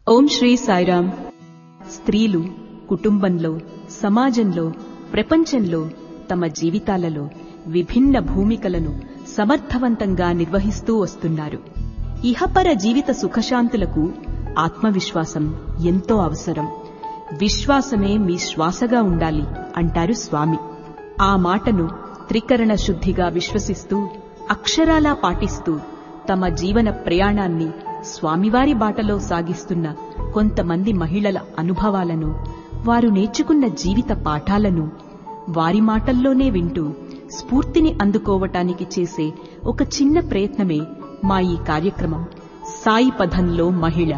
ఓం శ్రీ సాయిరామ్. స్త్రీలు కుటుంబంలో, సమాజంలో, ప్రపంచంలో తమ జీవితాలలో విభిన్న భూమికలను సమర్థవంతంగా నిర్వహిస్తూ వస్తున్నారు. ఇహపర జీవిత సుఖశాంతులకు ఆత్మవిశ్వాసం ఎంతో అవసరం. విశ్వాసమే మీ శ్వాసగా ఉండాలి అంటారు స్వామి. ఆ మాటను త్రికరణ శుద్ధిగా విశ్వసిస్తూ అక్షరాలా పాటిస్తూ తమ జీవన ప్రయాణాన్ని స్వామివారి బాటలో సాగిస్తున్న కొంతమంది మహిళల అనుభవాలను, వారు నేర్చుకున్న జీవిత పాఠాలను వారి మాటల్లోనే వింటూ స్ఫూర్తిని అందుకోవటానికి చేసే ఒక చిన్న ప్రయత్నమే మా ఈ కార్యక్రమం సాయి పథంలో మహిళ.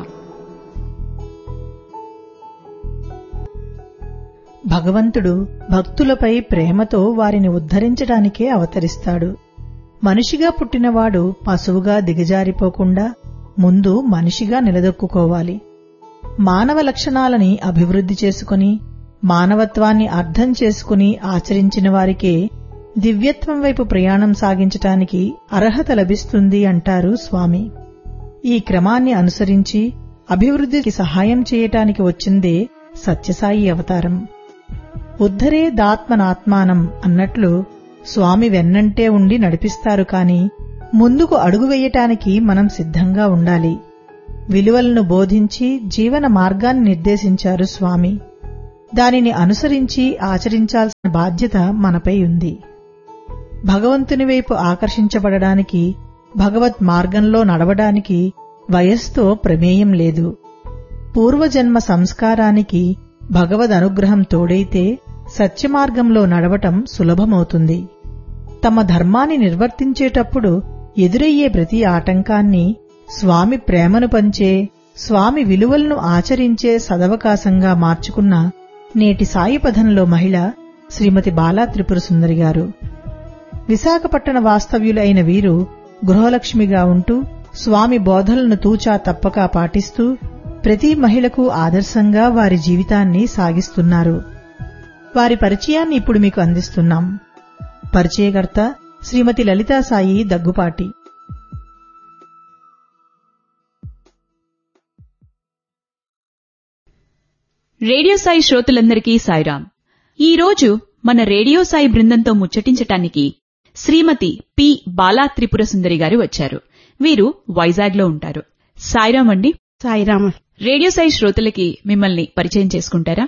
భగవంతుడు భక్తులపై ప్రేమతో వారిని ఉద్ధరించడానికే అవతరిస్తాడు. మనిషిగా పుట్టినవాడు పశువుగా దిగజారిపోకుండా ముందు మనిషిగా నిలదొక్కుకోవాలి. మానవ లక్షణాలని అభివృద్ధి చేసుకుని మానవత్వాన్ని అర్థం చేసుకుని ఆచరించిన వారికే దివ్యత్వం వైపు ప్రయాణం సాగించటానికి అర్హత లభిస్తుంది అంటారు స్వామి. ఈ క్రమాన్ని అనుసరించి అభివృద్ధికి సహాయం చేయటానికి వచ్చిందే సత్యసాయి అవతారం. ఉద్ధరే దాత్మనాత్మానం అన్నట్లు స్వామి వెన్నంటే ఉండి నడిపిస్తారు కాని ముందుకు అడుగు వేయటానికి మనం సిద్ధంగా ఉండాలి. విలువలను బోధించి జీవన మార్గాన్ని నిర్దేశించారు స్వామి. దానిని అనుసరించి ఆచరించాల్సిన బాధ్యత మనపై ఉంది. భగవంతుని వైపు ఆకర్షించబడడానికి, భగవత్ మార్గంలో నడవడానికి వయస్సుతో ప్రమేయం లేదు. పూర్వజన్మ సంస్కారానికి భగవద్ అనుగ్రహం తోడైతే సత్యమార్గంలో నడవటం సులభమవుతుంది. తమ ధర్మాన్ని నిర్వర్తించేటప్పుడు ఎదురయ్యే ప్రతి ఆటంకాన్ని స్వామి ప్రేమను పంచే, స్వామి విలువలను ఆచరించే సదవకాశంగా మార్చుకున్న నేటి సాయి పథంలో మహిళ శ్రీమతి బాలా త్రిపుర సుందరి గారు. విశాఖపట్టణ వాస్తవ్యులైన వీరు గృహలక్ష్మిగా ఉంటూ స్వామి బోధలను తూచా తప్పక పాటిస్తూ ప్రతి మహిళకు ఆదర్శంగా వారి జీవితాన్ని సాగిస్తున్నారు. వారి పరిచయాన్ని ఇప్పుడు మీకు అందిస్తున్నాం. పరిచయకర్త శ్రీమతి లలితా సాయి దగ్గుపాటి. రేడియో సాయి శ్రోతలందరికీ సాయిరాం. ఈ రోజు మన రేడియో సాయి బృందంతో ముచ్చటించటానికి శ్రీమతి పి బాలా త్రిపుర సుందరి గారు వచ్చారు. వీరు వైజాగ్లో ఉంటారు. సాయిరాం అండి. సాయిరాం. రేడియో సాయి శ్రోతలకి మిమ్మల్ని పరిచయం చేసుకుంటారా?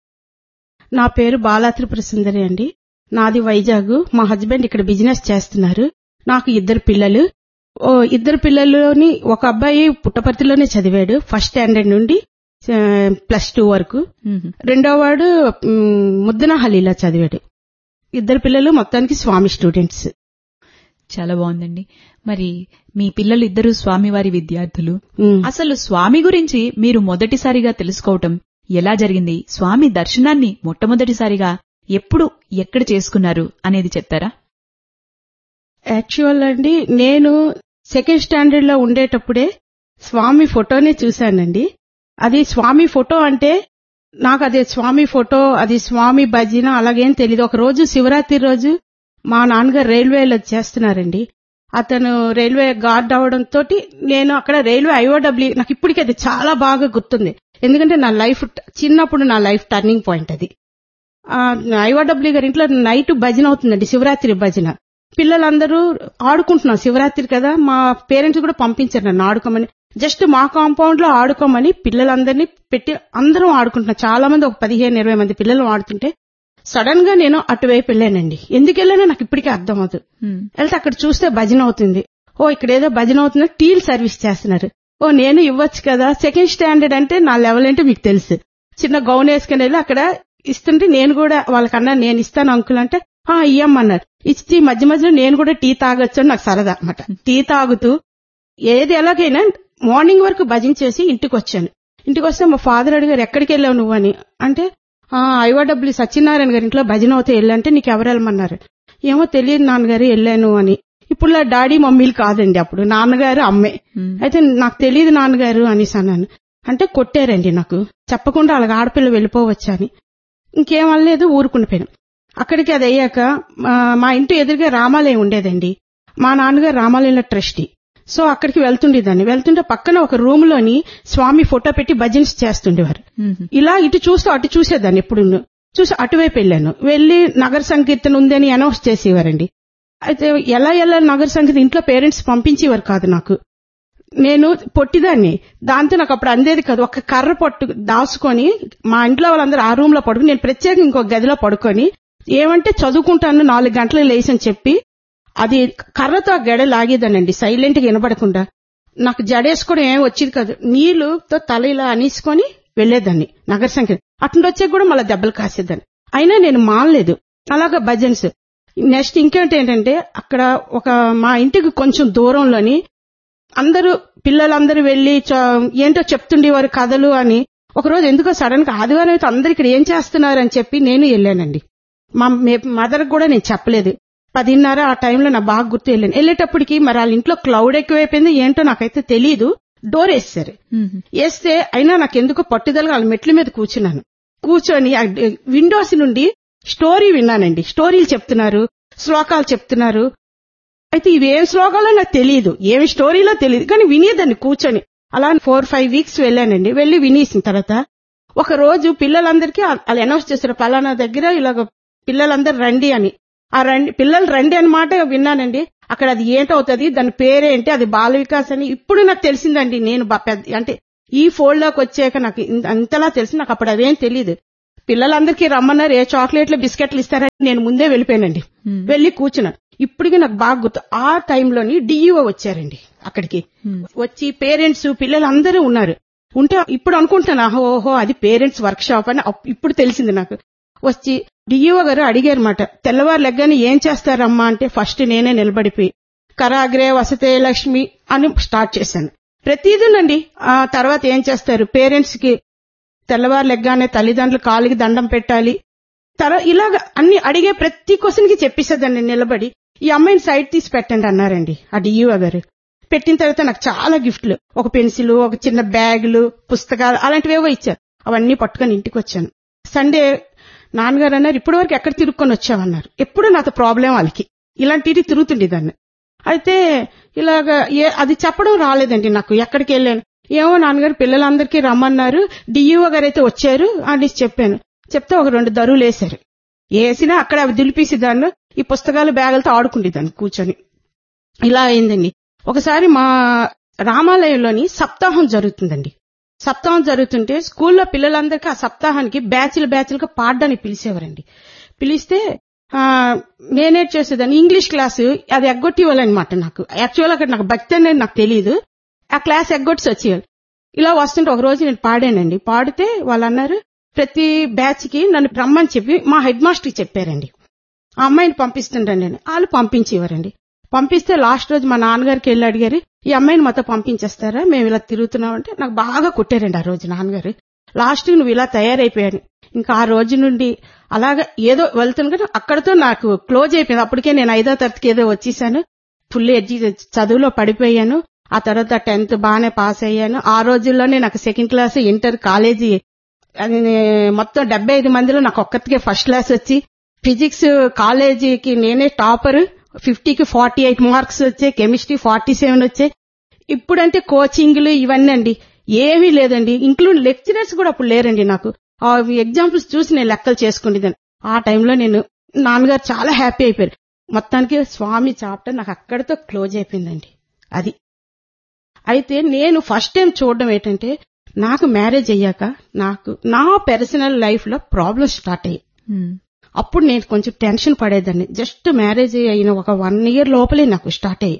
నా పేరు బాలా త్రిపుర సుందరి అండి. నాది వైజాగ్. మా హస్బెండ్ ఇక్కడ బిజినెస్ చేస్తున్నారు. నాకు ఇద్దరు పిల్లలు. ఇద్దరు పిల్లల్లోని ఒక అబ్బాయి పుట్టపర్తిలోనే చదివాడు, ఫస్ట్ స్టాండర్డ్ నుండి +2 వరకు. రెండో వాడు ముద్దనహల్లిలో చదివాడు. ఇద్దరు పిల్లలు మొత్తానికి స్వామి స్టూడెంట్స్. చాలా బాగుందండి. మరి మీ పిల్లలు ఇద్దరు స్వామివారి విద్యార్థులు. అసలు స్వామి గురించి మీరు మొదటిసారిగా తెలుసుకోవటం ఎలా జరిగింది? స్వామి దర్శనాన్ని మొట్టమొదటిసారిగా ఎప్పుడు, ఎక్కడ చేసుకున్నారు అనేది చెప్తారా? యాక్చువల్ అండి, నేను సెకండ్ స్టాండర్డ్ లో ఉండేటప్పుడే స్వామి ఫోటోనే చూశానండి. అది స్వామి ఫోటో అంటే నాకు అదే స్వామి ఫోటో, అది స్వామి భజన అలాగేం తెలీదు. ఒక రోజు శివరాత్రి రోజు మా నాన్నగారు రైల్వేలో చేస్తున్నారండి. అతను రైల్వే గార్డ్ అవడంతో నేను అక్కడ రైల్వే IOW, నాకు ఇప్పటికీ అది చాలా బాగా గుర్తుంది. ఎందుకంటే నా లైఫ్ చిన్నప్పుడు నా లైఫ్ టర్నింగ్ పాయింట్ అది. IOW గారి ఇంట్లో నైట్ భజన అవుతుందండి, శివరాత్రి భజన. పిల్లలందరూ ఆడుకుంటున్నాం, శివరాత్రి కదా, మా పేరెంట్స్ కూడా పంపించారు నన్ను ఆడుకోమని. జస్ట్ మా కాంపౌండ్ లో ఆడుకోమని పిల్లలందరినీ పెట్టి అందరం ఆడుకుంటున్నాం. చాలా మంది, ఒక 15-20 మంది పిల్లలు ఆడుతుంటే సడన్ గా నేను అటువైపు వెళ్ళానండి. ఎందుకు వెళ్ళానో నాకు ఇప్పటికీ అర్థం అవుతుంది. వెళ్తే అక్కడ చూస్తే భజన అవుతుంది. ఇక్కడ ఏదో భజన అవుతుందో టీల్ సర్వీస్ చేస్తున్నారు. నేను ఇవ్వచ్చు కదా. సెకండ్ స్టాండర్డ్ అంటే నా లెవెల్ అంటే మీకు తెలుసు. చిన్న గౌన్ వేసుకుని వెళ్ళి అక్కడ ఇస్తుంటే నేను కూడా వాళ్ళకన్నా నేను ఇస్తాను అంకుల్ అంటే ఇయ్యమన్నారు. ఇచ్చి మధ్య మధ్యలో నేను కూడా టీ తాగొచ్చు అని నాకు సరదా అనమాట. టీ తాగుతూ ఏది ఎలాగైనా మార్నింగ్ వరకు భజన చేసి ఇంటికి వచ్చాను. ఇంటికి వస్తే మా ఫాదర్ అడిగారు, ఎక్కడికి వెళ్ళావు నువ్వు అని. అంటే IOW సత్యనారాయణ గారి ఇంట్లో భజన అవుతే వెళ్ళంటే నీకు ఎవరు వెళ్ళమన్నారు. ఏమో తెలియదు నాన్నగారు, వెళ్ళాను అని. ఇప్పుడు డాడీ మమ్మీలు కాదండి, అప్పుడు నాన్నగారు అమ్మే. అయితే నాకు తెలియదు నాన్నగారు అనేసి అన్నాను. అంటే కొట్టారండి నాకు, చెప్పకుండా అలాగ ఆడపిల్ల వెళ్ళిపోవచ్చా అని. ఇంకేమనలేదు, ఊరుకుండిపోయాను. అక్కడికి అది అయ్యాక మా ఇంటి ఎదురుగా రామాలయం ఉండేదండి. మా నాన్నగారు రామాలయంలో ట్రస్టీ. సో అక్కడికి వెళ్తుంటే పక్కన ఒక రూమ్ లోని స్వామి ఫోటో పెట్టి భజన్స్ చేస్తుండేవారు. ఇలా ఇటు చూస్తూ అటు చూసేదాన్ని, ఎప్పుడు చూసి అటువైపు వెళ్ళాను. వెళ్లి నగర సంకీర్తన ఉందని అనౌన్స్ చేసేవారండి. అయితే ఎలా నగర సంకీర్తన ఇంట్లో పేరెంట్స్ పంపించేవారు కాదు నాకు. నేను పొట్టిదాన్ని, దాంతో నాకు అప్పుడు అందేది కాదు. ఒక కర్ర పట్టు దాచుకొని మా ఇంట్లో వాళ్ళందరూ ఆ రూమ్ లో పడుకుని, నేను ప్రత్యేకంగా ఇంకొక గదిలో పడుకొని ఏమంటే చదువుకుంటాను 4 గంటలకు లేచని చెప్పి అది కర్రతో గెడ లాగేదానండి సైలెంట్ గా వినబడకుండా. నాకు జడేసుకోవడం ఏం వచ్చేది కాదు. నీళ్లుతో తల ఇలా అనేసుకొని వెళ్లేదాన్ని నగర సంఖ్య. అటు వచ్చే కూడా మళ్ళీ దెబ్బలు కాసేదాన్ని. అయినా నేను మానలేదు. అలాగా భజన్స్. నెక్స్ట్ ఇంకేంటంటే అక్కడ ఒక మా ఇంటికి కొంచెం దూరంలోని అందరూ పిల్లలందరూ వెళ్లి ఏంటో చెప్తుండేవారు కథలు అని. ఒకరోజు ఎందుకో సడన్ గా ఆదివారం అయితే అందరు ఇక్కడ ఏం చేస్తున్నారు అని చెప్పి నేను వెళ్ళానండి. మా మదర్ కూడా నేను చెప్పలేదు. 10:30 ఆ టైంలో నా బాగా గుర్తు వెళ్ళాను. వెళ్ళేటప్పటికి మరి వాళ్ళ ఇంట్లో క్లౌడ్ ఎక్కువైపోయింది ఏంటో నాకైతే తెలీదు. డోర్ వేస్తారు. వేస్తే అయినా నాకెందుకో పట్టుదలగా వాళ్ళ మెట్ల మీద కూర్చున్నాను. కూర్చొని విండోస్ నుండి స్టోరీ విన్నానండి. స్టోరీలు చెప్తున్నారు, శ్లోకాలు చెప్తున్నారు. అయితే ఇవేం శ్లోకాలో నాకు తెలియదు, ఏమి స్టోరీలో తెలియదు, కానీ వినేదాన్ని కూర్చొని. అలా 4-5 వీక్స్ వెళ్ళానండి. వెళ్లి వినేసిన తర్వాత ఒక రోజు పిల్లలందరికీ వాళ్ళు అనౌన్స్ చేశారు, పలానా దగ్గర ఇలాగ పిల్లలందరూ రండి అని. పిల్లలు రండి అన్నమాట విన్నానండి. అక్కడ అది ఏంటవుతుంది, దాని పేరేంటి, అది బాల వికాస్ అని ఇప్పుడు నాకు తెలిసిందండి. నేను అంటే ఈ ఫోల్డ్ లోకి వచ్చాక నాకు అంతలా తెలిసి, నాకు అప్పుడు అదేం తెలియదు. పిల్లలందరికీ రమ్మన్నారు, ఏ చాక్లెట్లు బిస్కెట్లు ఇస్తారని నేను ముందే వెళ్ళిపోయానండి. వెళ్లి కూర్చున్నాను. ఇప్పటికీ నాకు బాగా గుర్తు. ఆ టైంలోని డిఈఓ వచ్చారండి అక్కడికి. వచ్చి పేరెంట్స్ పిల్లలందరూ ఉన్నారు. ఉంటే ఇప్పుడు అనుకుంటున్నాను, ఓహో అది పేరెంట్స్ వర్క్ షాప్ అని ఇప్పుడు తెలిసింది నాకు. వచ్చి డిఈఓ గారు అడిగారన్నమాట, తెల్లవారు లెగ్గాని ఏం చేస్తారమ్మా అంటే ఫస్ట్ నేనే నిలబడిపోయి కరాగ్రే వసతే లక్ష్మి అని స్టార్ట్ చేశాను. ప్రతిదీనండి. ఆ తర్వాత ఏం చేస్తారు, పేరెంట్స్ కి తెల్లవారు లెగ్గానే తల్లిదండ్రులు కాలికి దండం పెట్టాలి. ఇలాగ అన్ని అడిగే ప్రతి క్వశ్చన్ కి చెప్పేసేదాన్ని నిలబడి. ఈ అమ్మాయిని సైడ్ తీసి పెట్టండి అన్నారండి ఆ డిఈఓ గారు. పెట్టిన తర్వాత నాకు చాలా గిఫ్ట్లు, ఒక పెన్సిల్, ఒక చిన్న బ్యాగులు, పుస్తకాలు అలాంటివేవో ఇచ్చారు. అవన్నీ పట్టుకొని ఇంటికి వచ్చాను. సండే నాన్నగారు అన్నారు, ఇప్పటి వరకు ఎక్కడ తిరుక్కొని వచ్చావన్నారు. ఎప్పుడు నాతో ప్రాబ్లం వాళ్ళకి, ఇలాంటివి తిరుగుతుండేదాన్ని. అయితే ఇలాగా అది చెప్పడం రాలేదండి నాకు. ఎక్కడికి వెళ్ళాను, ఏమో నాన్నగారు పిల్లలందరికీ రమ్మన్నారు, డిఈఓ గారు అయితే వచ్చారు అని చెప్పాను. చెప్తే ఒక 2 దరువులు వేశారు. వేసినా అక్కడ అవి దులిపేసేదాన్ని, ఈ పుస్తకాలు బ్యాగులతో ఆడుకుండేదాన్ని కూర్చొని. ఇలా అయిందండి. ఒకసారి మా రామాలయంలోని సప్తాహం జరుగుతుందండి. సప్తాహం జరుగుతుంటే స్కూల్లో పిల్లలందరికీ ఆ సప్తాహానికి బ్యాచ్లుగా పాడడానికి పిలిచేవారండి. పిలిస్తే నేనేట్ చేసేదాన్ని. ఇంగ్లీష్ క్లాసు అది ఎగ్గొట్టేవాళ్ళనమాట. నాకు యాక్చువల్ అక్కడ నాకు భక్తి అనేది నాకు తెలియదు. ఆ క్లాస్ ఎగ్గొట్టి వచ్చేవాళ్ళు. ఇలా వస్తుంటే ఒక రోజు నేను పాడానండి. పాడితే వాళ్ళు అన్నారు, ప్రతి బ్యాచ్ కి నన్ను రమ్మని చెప్పి మా హెడ్ మాస్టర్ కి చెప్పారండి. ఆ అమ్మాయిని పంపిస్తుండండి అని. వాళ్ళు పంపించేవారండి. పంపిస్తే లాస్ట్ రోజు మా నాన్నగారికి వెళ్ళి అడిగారు, ఈ అమ్మాయిని మాతో పంపించేస్తారా, మేము ఇలా తిరుగుతున్నామంటే నాకు బాగా కొట్టారండి ఆ రోజు నాన్నగారు. లాస్ట్ నువ్వు ఇలా తయారైపోయాను. ఇంకా ఆ రోజు నుండి అలాగా ఏదో వెళ్తాను కానీ అక్కడతో నాకు క్లోజ్ అయిపోయింది. అప్పటికే నేను 5వ తరగతికి ఏదో వచ్చేసాను. ఫుల్ చదువులో పడిపోయాను. ఆ తర్వాత 10th బాగానే పాస్ అయ్యాను. ఆ రోజుల్లోనే నాకు 2nd క్లాస్, ఇంటర్, కాలేజీ మొత్తం 75 మందిలో నాకు ఒక్కతికే ఫస్ట్ క్లాస్ వచ్చి, ఫిజిక్స్ కాలేజీకి నేనే టాపర్. 50కి 48 మార్క్స్ వచ్చాయి. కెమిస్ట్రీ 47 వచ్చాయి. ఇప్పుడంటే కోచింగ్లు ఇవన్నీ అండి ఏమీ లేదండి. ఇంక్లూడ్ లెక్చరర్స్ కూడా అప్పుడు లేరండి. నాకు ఆ ఎగ్జాంపుల్స్ చూసి నేను లెక్కలు చేసుకుంటేదాన్ని. ఆ టైంలో నేను నాన్నగారు చాలా హ్యాపీ అయిపోయారు. మొత్తానికి స్వామి చాప్టర్ నాకు అక్కడితో క్లోజ్ అయిపోయిందండి. అది అయితే నేను ఫస్ట్ టైం చూడడం ఏంటంటే, నాకు మ్యారేజ్ అయ్యాక నాకు నా పర్సనల్ లైఫ్ లో ప్రాబ్లమ్స్ స్టార్ట్ అయ్యాయి. అప్పుడు నేను కొంచెం టెన్షన్ పడేదాన్ని. జస్ట్ మ్యారేజ్ అయిన ఒక 1 year లోపలే నాకు స్టార్ట్ అయ్యాయి.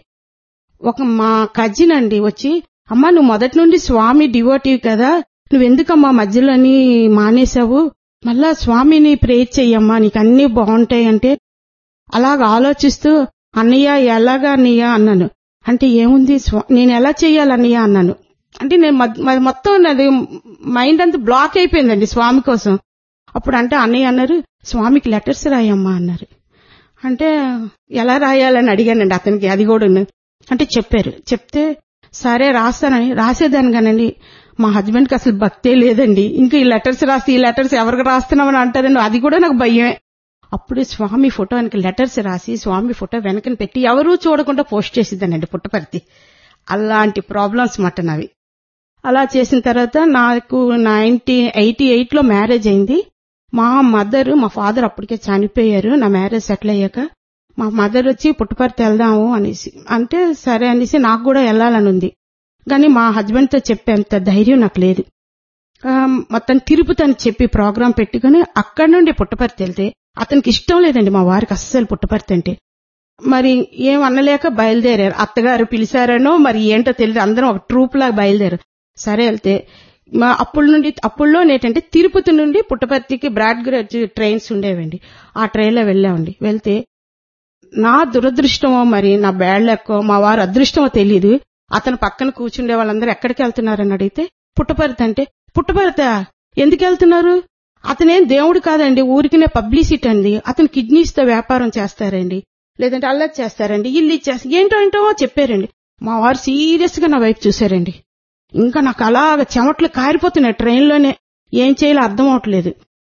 మా కజిన్ అండి వచ్చి, అమ్మా నువ్వు మొదటి నుండి స్వామి డివోటివ్ కదా, నువ్వెందుకమ్మా మధ్యలోని మానేశావు, మళ్ళా స్వామిని ప్రేయర్ చెయ్యమ్మా, నీకు అన్ని బాగుంటాయి అంటే, అలాగ ఆలోచిస్తూ అన్నయ్య ఎలాగా అన్నయ్య అన్నాను. అంటే ఏముంది నేను ఎలా చెయ్యాలన్నయ్య అన్నాను. అంటే నేను మొత్తం నాది మైండ్ అంతా బ్లాక్ అయిపోయిందండి స్వామి కోసం. అప్పుడు అంటే అన్నయ్య అన్నారు, స్వామికి లెటర్స్ రాయమ్మా అన్నారు. అంటే ఎలా రాయాలని అడిగానండి అతనికి. అది కూడా అంటే చెప్పారు. చెప్తే సరే రాస్తానని రాసేదాన్ని కానండి. మా హస్బెండ్ కి అసలు భక్తే లేదండి. ఇంకా ఈ లెటర్స్ రాసి ఈ లెటర్స్ ఎవరికి రాస్తున్నామని అంటారండి. అది కూడా నాకు భయమే. అప్పుడు స్వామి ఫోటోనికి లెటర్స్ రాసి స్వామి ఫోటో వెనకని పెట్టి ఎవరూ చూడకుండా పోస్ట్ చేసిద్దానండి పుట్టపర్తి. అలాంటి ప్రాబ్లమ్స్ మాట నావి. అలా చేసిన తర్వాత నాకు 1988లో మ్యారేజ్ అయింది. మా ఫాదర్ అప్పటికే చనిపోయారు. నా మ్యారేజ్ సెటిల్ అయ్యాక మా మదర్ వచ్చి పుట్టపర్తి వెళ్దాము అనేసి అంటే సరే అనేసి నాకు కూడా వెళ్ళాలని ఉంది. కానీ మా హస్బెండ్తో చెప్పేంత ధైర్యం నాకు లేదు. మొత్తం తిరుపతి అని చెప్పి ప్రోగ్రాం పెట్టుకుని అక్కడి నుండి పుట్టపర్తి వెళ్తే అతనికి ఇష్టం లేదండి మా వారికి అస్సలు పుట్టపర్తి అంటే. మరి ఏం అనలేక బయలుదేరారు. అత్తగారు పిలిచారనో మరి ఏంటో తెలియదు, అందరం ఒక ట్రూప్ లాగా బయలుదేరారు. సరే వెళ్తే అప్పుడులో ఏంటంటే తిరుపతి నుండి పుట్టపర్తికి బ్రాడ్ గేజ్ ట్రైన్స్ ఉండేవండి. ఆ ట్రైన్లో వెళ్ళామండి. వెళ్తే నా దురదృష్టమో మరి నా బ్యాడ్ లక్కో మా వారు అదృష్టమో తెలియదు, అతను పక్కన కూర్చుండే వాళ్ళందరూ ఎక్కడికి వెళ్తున్నారని అడిగితే పుట్టపర్తి అంటే, పుట్టపర్తి ఎందుకు వెళ్తున్నారు? అతనేం దేవుడు కాదండి, ఊరికినే పబ్లిసిటీ అండి. అతను కిడ్నీస్ తో వ్యాపారం చేస్తారండి, లేదంటే అల్లరి చేస్తారండి, ఇల్లు ఇచ్చేస్తారు, ఏంటో చెప్పారండి. మా వారు సీరియస్ గా నా వైపు చూశారండి. ఇంకా నాకు అలాగ చెమట్లు కారిపోతున్నాయి ట్రైన్లోనే, ఏం చేయాలో అర్థం అవట్లేదు.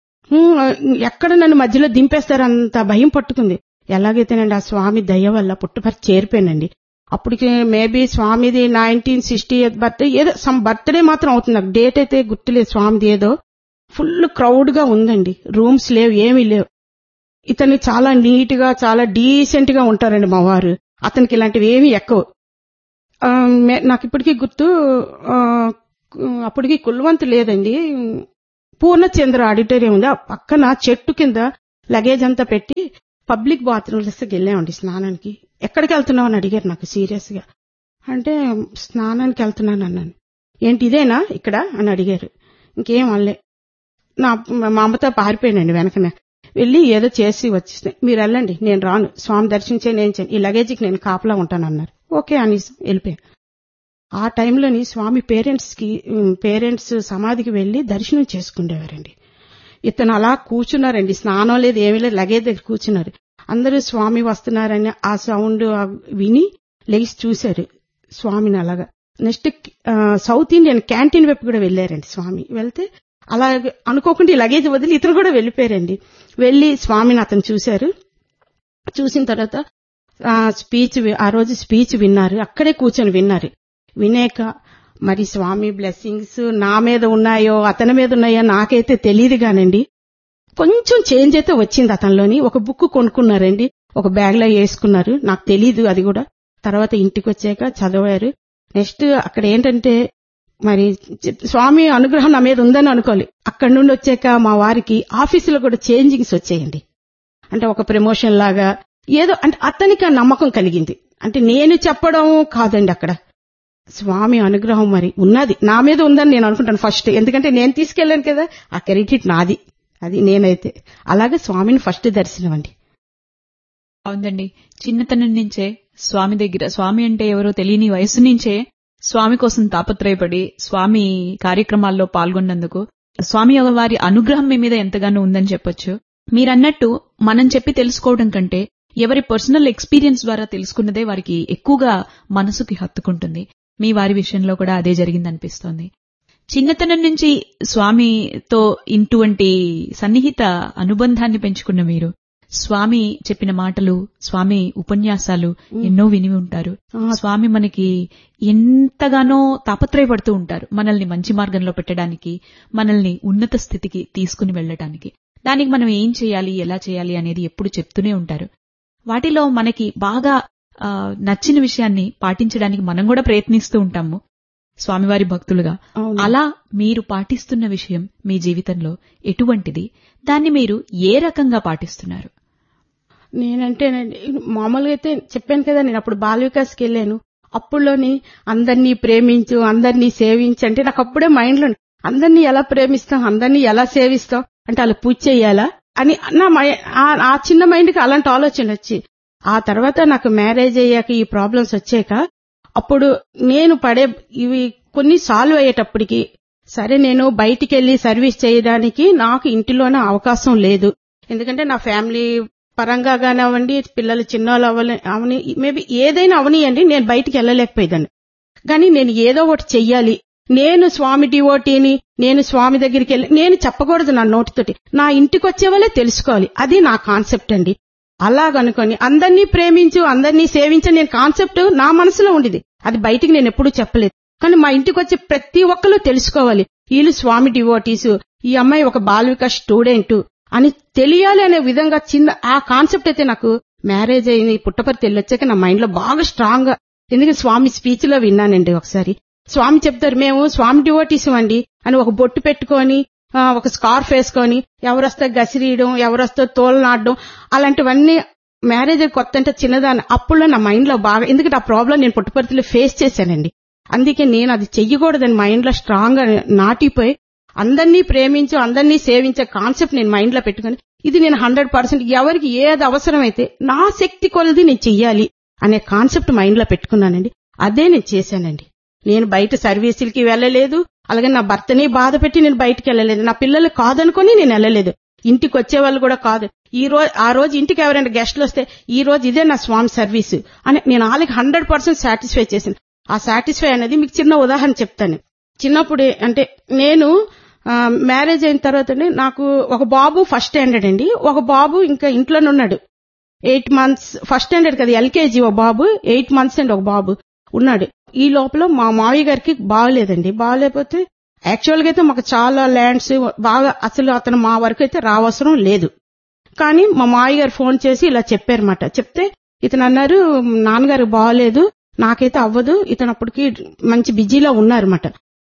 ఎక్కడ నన్ను మధ్యలో దింపేస్తారంత భయం పట్టుకుంది. ఎలాగైతేనండి ఆ స్వామి దయ వల్ల పుట్టపర్తి చేరిపోయానండి. అప్పటికి మేబీ స్వామిది 1968 బర్త్డే, ఏదో సమ్ బర్త్డే మాత్రం అవుతుంది, నాకు డేట్ అయితే గుర్తులేదు స్వామిది. ఏదో ఫుల్ క్రౌడ్ గా ఉందండి, రూమ్స్ లేవు, ఏమీ లేవు. ఇతను చాలా నీట్ గా చాలా డీసెంట్ గా ఉంటారండి మా వారు. అతనికి ఇలాంటివి ఏమీ ఎక్కువ. నాకు ఇప్పటికీ గుర్తు, అప్పటికి కుల్వంతు లేదండి, పూర్ణచంద్ర ఆడిటోరియం ఉంది. ఆ పక్కన చెట్టు కింద లగేజ్ అంతా పెట్టి పబ్లిక్ బాత్రూమ్స్ వెళ్ళామండి స్నానానికి. ఎక్కడికి వెళ్తున్నావు అని అడిగారు నాకు సీరియస్ గా. అంటే స్నానానికి వెళ్తున్నాను అన్నాను. ఏంటి ఇదేనా ఇక్కడ అని అడిగారు. ఇంకేం అనలే. మా అమ్మతో పారిపోయానండి వెనకనే. వెళ్ళి ఏదో చేసి వచ్చేస్తే, మీరు వెళ్ళండి నేను రాను, స్వామి దర్శించే నేను చేయను, ఈ లగేజీకి నేను కాపలా ఉంటానన్నారు. ఓకే అని వెళ్ళిపోయాను. ఆ టైంలోని స్వామి పేరెంట్స్ సమాధికి వెళ్లి దర్శనం చేసుకునేవారండి. ఇతను అలా కూర్చున్నారండి, స్నానం లేదు ఏమీ లేదు, లగేజ్ దగ్గర కూర్చున్నారు. అందరూ స్వామి వస్తున్నారని ఆ సౌండ్ విని లెగిసి చూశారు స్వామిని అలాగా. నెక్స్ట్ సౌత్ ఇండియన్ క్యాంటీన్ వైపు కూడా వెళ్లారండి స్వామి. వెళ్తే అలా అనుకోకుండా ఈ లగేజ్ వదిలి ఇతను కూడా వెళ్ళిపోయారండి. వెళ్లి స్వామిని అతను చూశారు. చూసిన తర్వాత ఆ రోజు స్పీచ్ విన్నారు, అక్కడే కూర్చొని విన్నారు. వినాక మరి స్వామి బ్లెస్సింగ్స్ నా మీద ఉన్నాయో అతని మీద ఉన్నాయో నాకైతే తెలియదు కానండి, కొంచెం చేంజ్ అయితే వచ్చింది అతనిలోని. ఒక బుక్ కొనుక్కున్నారండి, ఒక బ్యాగ్ లో వేసుకున్నారు, నాకు తెలీదు అది కూడా. తర్వాత ఇంటికి వచ్చాక చదివారు. నెక్స్ట్ అక్కడ ఏంటంటే మరి స్వామి అనుగ్రహం నా మీద ఉందని అనుకోవాలి. అక్కడి నుండి వచ్చాక మా వారికి ఆఫీసులో కూడా చేంజింగ్స్ వచ్చాయండి. అంటే ఒక ప్రమోషన్ లాగా ఏదో, అంటే అతనికి ఆ నమ్మకం కలిగింది. అంటే నేను చెప్పడం కాదండి, అక్కడ స్వామి అనుగ్రహం మరి ఉన్నది నా మీద ఉందని నేను అనుకుంటాను ఫస్ట్. ఎందుకంటే నేను తీసుకెళ్లాను కదా, ఆ క్రెడిట్ నాది. అది నేనైతే అలాగే స్వామిని ఫస్ట్ దర్శనం అండి. అవునండి, చిన్నతనం నుంచే స్వామి దగ్గర, స్వామి అంటే ఎవరో తెలియని వయసు నుంచే స్వామి కోసం తాపత్రయపడి స్వామి కార్యక్రమాల్లో పాల్గొన్నందుకు స్వామి వారి అనుగ్రహం మీ మీద ఎంతగానో ఉందని చెప్పొచ్చు. మీరన్నట్టు మనం చెప్పి తెలుసుకోవడం కంటే ఎవరి పర్సనల్ ఎక్స్పీరియన్స్ ద్వారా తెలుసుకున్నదే వారికి ఎక్కువగా మనసుకి హత్తుకుంటుంది. మీ వారి విషయంలో కూడా అదే జరిగిందనిపిస్తోంది. చిన్నతనం నుంచి స్వామితో ఇటువంటి సన్నిహిత అనుబంధాన్ని పెంచుకున్న మీరు స్వామి చెప్పిన మాటలు, స్వామి ఉపన్యాసాలు ఎన్నో విని ఉంటారు. స్వామి మనకి ఎంతగానో తాపత్రయపడుతూ ఉంటారు మనల్ని మంచి మార్గంలో పెట్టడానికి, మనల్ని ఉన్నత స్థితికి తీసుకుని వెళ్లడానికి. దానికి మనం ఏం చేయాలి, ఎలా చేయాలి అనేది ఎప్పుడు చెప్తూనే ఉంటారు. వాటిలో మనకి బాగా నచ్చిన విషయాన్ని పాటించడానికి మనం కూడా ప్రయత్నిస్తూ ఉంటాము స్వామివారి భక్తులుగా. అలా మీరు పాటిస్తున్న విషయం మీ జీవితంలో ఎటువంటిది? దాన్ని మీరు ఏ రకంగా పాటిస్తున్నారు? నేనంటేనండి మామూలుగా అయితే చెప్పాను కదా, నేను అప్పుడు బాల వికాస్కి వెళ్ళాను. అప్పుడులోని అందరినీ ప్రేమించు, అందరినీ సేవించు అంటే నాకు అప్పుడే మైండ్ లో అందరినీ ఎలా ప్రేమిస్తాం, అందరినీ ఎలా సేవిస్తాం అంటే అలా పూజ చేయాలా అని ఆ చిన్న మైండ్ కి అలాంటి ఆలోచన వచ్చి, ఆ తర్వాత నాకు మ్యారేజ్ అయ్యాక ఈ ప్రాబ్లమ్స్ వచ్చాక అప్పుడు నేను పడే ఇవి కొన్ని సాల్వ్ అయ్యేటప్పటికి, సరే నేను బయటికి వెళ్లి సర్వీస్ చేయడానికి నాకు ఇంటిలోనే అవకాశం లేదు. ఎందుకంటే నా ఫ్యామిలీ పరంగా కానివ్వండి, పిల్లలు చిన్నవాళ్ళు అవని మేబీ ఏదైనా అవనియండి, నేను బయటికి వెళ్ళలేకపోయేదాన్ని. కానీ నేను ఏదో ఒకటి చెయ్యాలి, నేను స్వామి డివోటీని, నేను స్వామి దగ్గరికి వెళ్ళి నేను చెప్పకూడదు నా నోటితోటి, నా ఇంటికి వచ్చే వాళ్ళే తెలుసుకోవాలి. అది నా కాన్సెప్ట్ అండి. అలాగనుకొని అందరినీ ప్రేమించు, అందరినీ సేవించు నేను కాన్సెప్ట్ నా మనసులో ఉండేది. అది బయటికి నేను ఎప్పుడూ చెప్పలేదు. కానీ మా ఇంటికి వచ్చే ప్రతి ఒక్కరు తెలుసుకోవాలి, వీళ్ళు స్వామి డివోటీసు, ఈ అమ్మాయి ఒక బాల వికాస్ స్టూడెంట్ అని తెలియాలి అనే విధంగా చిన్న ఆ కాన్సెప్ట్ అయితే నాకు మ్యారేజ్ అయింది పుట్టపర్తి వెళ్ళొచ్చాక నా మైండ్ లో బాగా స్ట్రాంగ్ గా, ఎందుకంటే స్వామి స్పీచ్ లో విన్నానండి. ఒకసారి స్వామి చెప్తారు, మేము స్వామి డివోటీసు అండి అని ఒక బొట్టు పెట్టుకొని ఒక స్కార్ఫ్ వేసుకొని ఎవరొస్తే గసిరీయడం, ఎవరొస్తే తోలనాడడం, అలాంటివన్నీ మ్యారేజ్ కొత్త అంటే చిన్నదాన్ని అప్పుడు నా మైండ్ లో బాగా, ఎందుకంటే ఆ ప్రాబ్లం నేను పుట్టపర్తిలో ఫేస్ చేశానండి. అందుకే నేను అది చెయ్యకూడదని మైండ్ లో స్ట్రాంగ్ గా నాటిపోయి అందరినీ ప్రేమించు అందరినీ సేవించే కాన్సెప్ట్ నేను మైండ్ లో పెట్టుకుని ఇది నేను 100% ఎవరికి ఏది అవసరమైతే నా శక్తి కొలది నేను చెయ్యాలి అనే కాన్సెప్ట్ మైండ్ లో పెట్టుకున్నానండి. అదే నేను చేశానండి. నేను బయట సర్వీసులకి వెళ్ళలేదు, అలాగే నా భర్తని బాధ పెట్టి నేను బయటికి వెళ్ళలేదు, నా పిల్లలు కాదనుకుని నేను వెళ్ళలేదు, ఇంటికి వచ్చేవాళ్ళు కూడా కాదు. ఆ రోజు ఇంటికి ఎవరైనా గెస్ట్లు వస్తే ఈ రోజు ఇదే నా స్వామి సర్వీసు అని నేను వాళ్ళకి 100% సాటిస్ఫై చేశాను. ఆ సాటిస్ఫై అనేది మీకు చిన్న ఉదాహరణ చెప్తాను. చిన్నప్పుడు అంటే నేను మ్యారేజ్ అయిన తర్వాత నాకు ఒక బాబు ఫస్ట్ స్టాండర్డ్ అండి, ఒక బాబు ఇంకా ఇంట్లోనే ఉన్నాడు 8 months, ఫస్ట్ స్టాండర్డ్ కదా ఎల్కేజీ, ఒక బాబు 8 months అండి ఒక బాబు ఉన్నాడు. ఈ లోపల మా మావయ్య గారికి బాగలేదండి. బాగలేకపోతే యాక్చువల్ గా అయితే మాకు చాలా ల్యాండ్స్ బాగా, అసలు అతను మా వరకు అయితే రావసరం లేదు. కానీ మా మావయ్య గారు ఫోన్ చేసి ఇలా చెప్పారన్నమాట. చెప్తే ఇతను అన్నారు, నాన్నగారు బాగలేదు, నాకైతే అవ్వదు. ఇతను అప్పటికి మంచి బిజీలో ఉన్నారన్నమాట.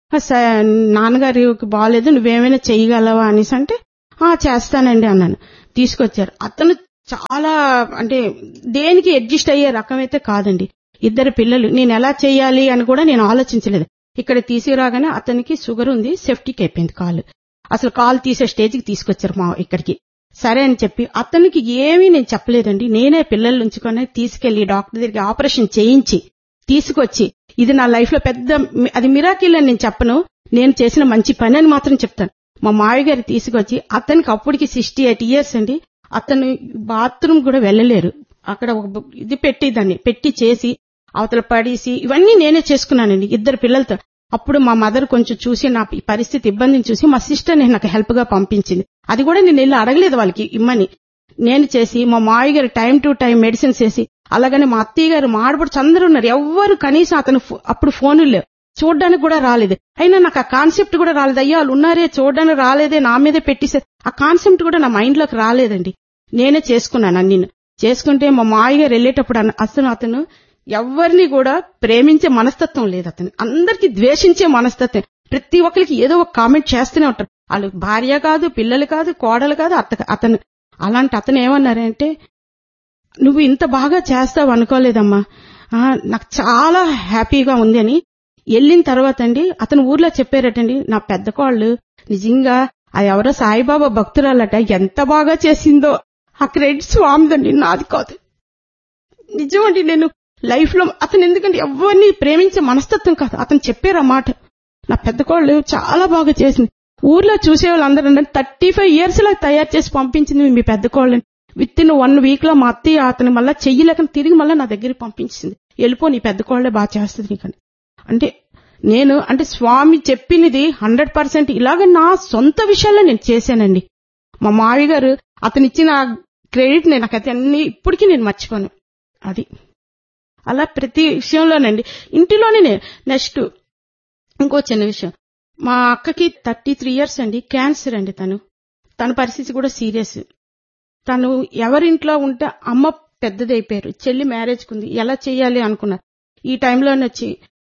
నాన్నగారికి బాగలేదు, నువ్వేమైనా చెయ్యగలవా అనేసి అంటే చేస్తానండి అన్నాను. తీసుకొచ్చారు. అతను చాలా అంటే దేనికి అడ్జస్ట్ అయ్యే రకమైతే కాదండి. 2 పిల్లలు, నేను ఎలా చేయాలి అని కూడా నేను ఆలోచించలేదు. ఇక్కడ తీసుకురాగానే అతనికి షుగర్ ఉంది, సెప్టిక్ అయిపోయింది కాలు, అసలు కాలు తీసే స్టేజ్కి తీసుకొచ్చారు మా ఇక్కడికి. సరే అని చెప్పి అతనికి ఏమీ నేను చెప్పలేదండి. నేనే పిల్లలు ఉంచుకొని తీసుకెళ్లి డాక్టర్ దగ్గరికి ఆపరేషన్ చేయించి తీసుకొచ్చి, ఇది నా లైఫ్ లో పెద్ద, అది మిరాకిల్ అని నేను చెప్పను, నేను చేసిన మంచి పని అని మాత్రం చెప్తాను. మా మావయ్య గారు తీసుకొచ్చి, అతనికి అప్పటికి 68 years అండి, అతను బాత్రూమ్ కూడా వెళ్ళలేరు. అక్కడ ఒక ఇది పెట్టి చేసి అవతల పడేసి ఇవన్నీ నేనే చేసుకున్నానండి 2 పిల్లలతో. అప్పుడు మా మదర్ కొంచెం చూసి నా పరిస్థితి ఇబ్బందిని చూసి మా సిస్టర్ నాకు హెల్ప్ గా పంపించింది. అది కూడా నేను వెళ్ళి అడగలేదు వాళ్ళకి ఇమ్మని, నేను చేసి మా మావయ్య గారు టైం టు టైం మెడిసిన్స్ వేసి, అలాగనే మా అత్తయ్య గారు మా ఆడపడుచు అందరూ ఉన్నారు, ఎవ్వరు కనీసం అతను అప్పుడు ఫోన్లు లేవు, చూడడానికి కూడా రాలేదు. అయినా నాకు ఆ కాన్సెప్ట్ కూడా రాలేదు, అయ్యా వాళ్ళు ఉన్నారే చూడడానికి రాలేదే, నా మీదే పెట్టేసే ఆ కాన్సెప్ట్ కూడా నా మైండ్ లోకి రాలేదండి. నేనే చేసుకున్నాను అన్ని. చేసుకుంటే మా మావయ్య గారు వెళ్ళేటప్పుడు అతను ఎవరిని కూడా ప్రేమించే మనస్తత్వం లేదు, అతను అందరికీ ద్వేషించే మనస్తత్వం. ప్రతి ఒక్కరికి ఏదో ఒక కామెంట్ చేస్తూనే ఉంటారు. వాళ్ళు భార్య కాదు, పిల్లలు కాదు, కోడలు కాదు, అతను అలాంటి అతను ఏమన్నారంటే, నువ్వు ఇంత బాగా చేస్తావు అనుకోలేదమ్మా, నాకు చాలా హ్యాపీగా ఉంది అని. వెళ్ళిన తర్వాత అండి అతను ఊర్లో చెప్పారటండి, నా పెద్ద కోళ్ళు నిజంగా అది ఎవరో సాయిబాబా భక్తురాలట, ఎంత బాగా చేసిందో, ఆ క్రెడిట్ స్వామిదండి, నాది కాదు. నిజమండి, నేను లైఫ్ లో అతను ఎందుకంటే ఎవరిని ప్రేమించే మనస్తత్వం కాదు, అతను చెప్పారు ఆ మాట, నా పెద్ద కోళ్ళు చాలా బాగా చేసింది. ఊర్లో చూసే వాళ్ళందరూ 35 years లా తయారు చేసి పంపించింది మీ పెద్ద కోళ్ళని. విత్ ఇన్ 1 week లో మా అత్తయ్య అతను మళ్ళీ చెయ్యలేక తిరిగి మళ్ళీ నా దగ్గరికి పంపించింది, వెళ్ళిపో నీ పెద్ద కోళ్లే బాగా చేస్తుంది నీకని. అంటే నేను అంటే స్వామి చెప్పినది 100% ఇలాగ నా సొంత విషయాల్లో నేను చేశానండి. మా మావి గారు అతను ఇచ్చిన క్రెడిట్ నాకైతే అన్ని ఇప్పటికీ నేను మర్చిపోను. అది అలా ప్రతి విషయంలోనండి, ఇంటిలోనే. నెక్స్ట్ ఇంకో చిన్న విషయం, మా అక్కకి 33 years అండి, క్యాన్సర్ అండి. తన పరిస్థితి కూడా సీరియస్. తను ఎవరింట్లో ఉంటే అమ్మ పెద్దదైపోయారు, చెల్లి మ్యారేజ్ కుంది, ఎలా చేయాలి అనుకున్నారు. ఈ టైంలోనే వచ్చి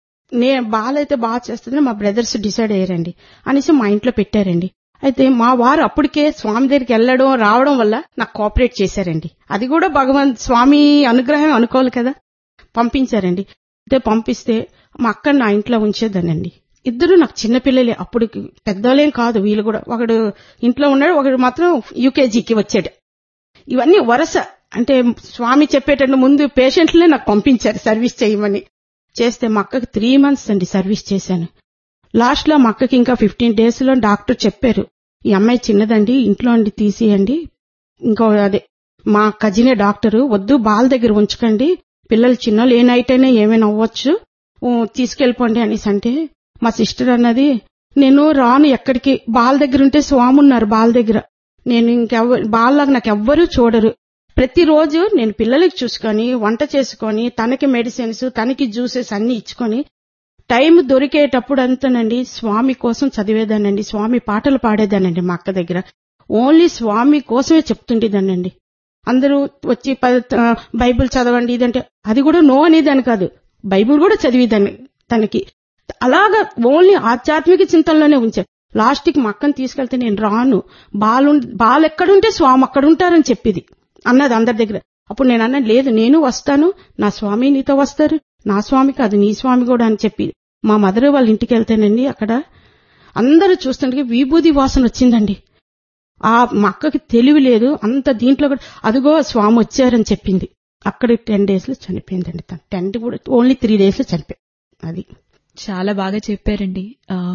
బాలైతే బాగా చేస్తుందని మా బ్రదర్స్ డిసైడ్ అయ్యారండి అనేసి మా ఇంట్లో పెట్టారండి. అయితే మా వారు అప్పటికే స్వామి దగ్గరికి వెళ్ళడం రావడం వల్ల నాకు కోఆపరేట్ చేశారండి. అది కూడా స్వామి అనుగ్రహం అనుకోవాలి కదా, పంపించారండి. అయితే పంపిస్తే మా అక్కని నా ఇంట్లో ఉంచేదానండి. 2 నాకు చిన్నపిల్లలే, అప్పుడు పెద్దోళ్ళేం కాదు వీళ్ళు కూడా. ఒకడు ఇంట్లో ఉన్నాడు, ఒకడు మాత్రం యూకేజీకి వచ్చాడు. ఇవన్నీ వరస అంటే స్వామి చెప్పేటట్టు ముందు పేషెంట్లనే నాకు పంపించారు సర్వీస్ చేయమని. చేస్తే మా అక్కకి 3 months అండి సర్వీస్ చేశాను. లాస్ట్ లో మా అక్కకి ఇంకా 15 days లో డాక్టర్ చెప్పారు, ఈ అమ్మాయి చిన్నదండి, ఇంట్లో అండి తీసేయండి. ఇంకో అదే మా కజినే డాక్టరు, వద్దు బాల దగ్గర ఉంచకండి, పిల్లలు చిన్నోళ్ళు ఏ నైట్ అయినా ఏమైనా అవ్వచ్చు, తీసుకెళ్ళిపోండి అనేసి అంటే మా సిస్టర్ అన్నది, నేను రాను ఎక్కడికి, బాల దగ్గర ఉంటే స్వామి ఉన్నారు బాల దగ్గర, నేను బాలలాగా నాకు ఎవ్వరూ చూడరు, ప్రతిరోజు నేను పిల్లలకి చూసుకొని వంట చేసుకొని తనకి మెడిసిన్స్ తనకి జ్యూసెస్ అన్ని ఇచ్చుకొని టైం దొరికేటప్పుడు అంతానండి స్వామి కోసం చదివేదానండి, స్వామి పాటలు పాడేదానండి. మా అక్క దగ్గర ఓన్లీ స్వామి కోసమే చెప్తుండేదానండి. అందరూ వచ్చి బైబిల్ చదవండి ఇదంటే అది కూడా నో అనేదాన్ని కాదు, బైబిల్ కూడా చదివేదాన్ని తనకి. అలాగా ఓన్లీ ఆధ్యాత్మిక చింతనలోనే ఉంచాను. లాస్ట్కి మా అక్కని తీసుకెళ్తే నేను రాను, బాలు ఎక్కడుంటే స్వామి అక్కడ ఉంటారని చెప్పేది అన్నది అందరి దగ్గర. అప్పుడు నేను అన్నా లేదు నేను వస్తాను, నా స్వామి నీతో వస్తారు, నా స్వామి కాదు నీ స్వామి కూడా అని చెప్పి మా మదర్ వాళ్ళ ఇంటికి వెళ్తేనండి అక్కడ అందరూ చూస్తుంటే విభూది వాసన వచ్చిందండి. మా అక్కకి తెలివి లేదు అంత దీంట్లో కూడా అదిగో స్వామి వచ్చారని చెప్పింది. అక్కడ 10 days లో చనిపోయిందండి. తను 10 కూడా ఓన్లీ 3 days లో చనిపోయింది. అది చాలా బాగా చెప్పారండి.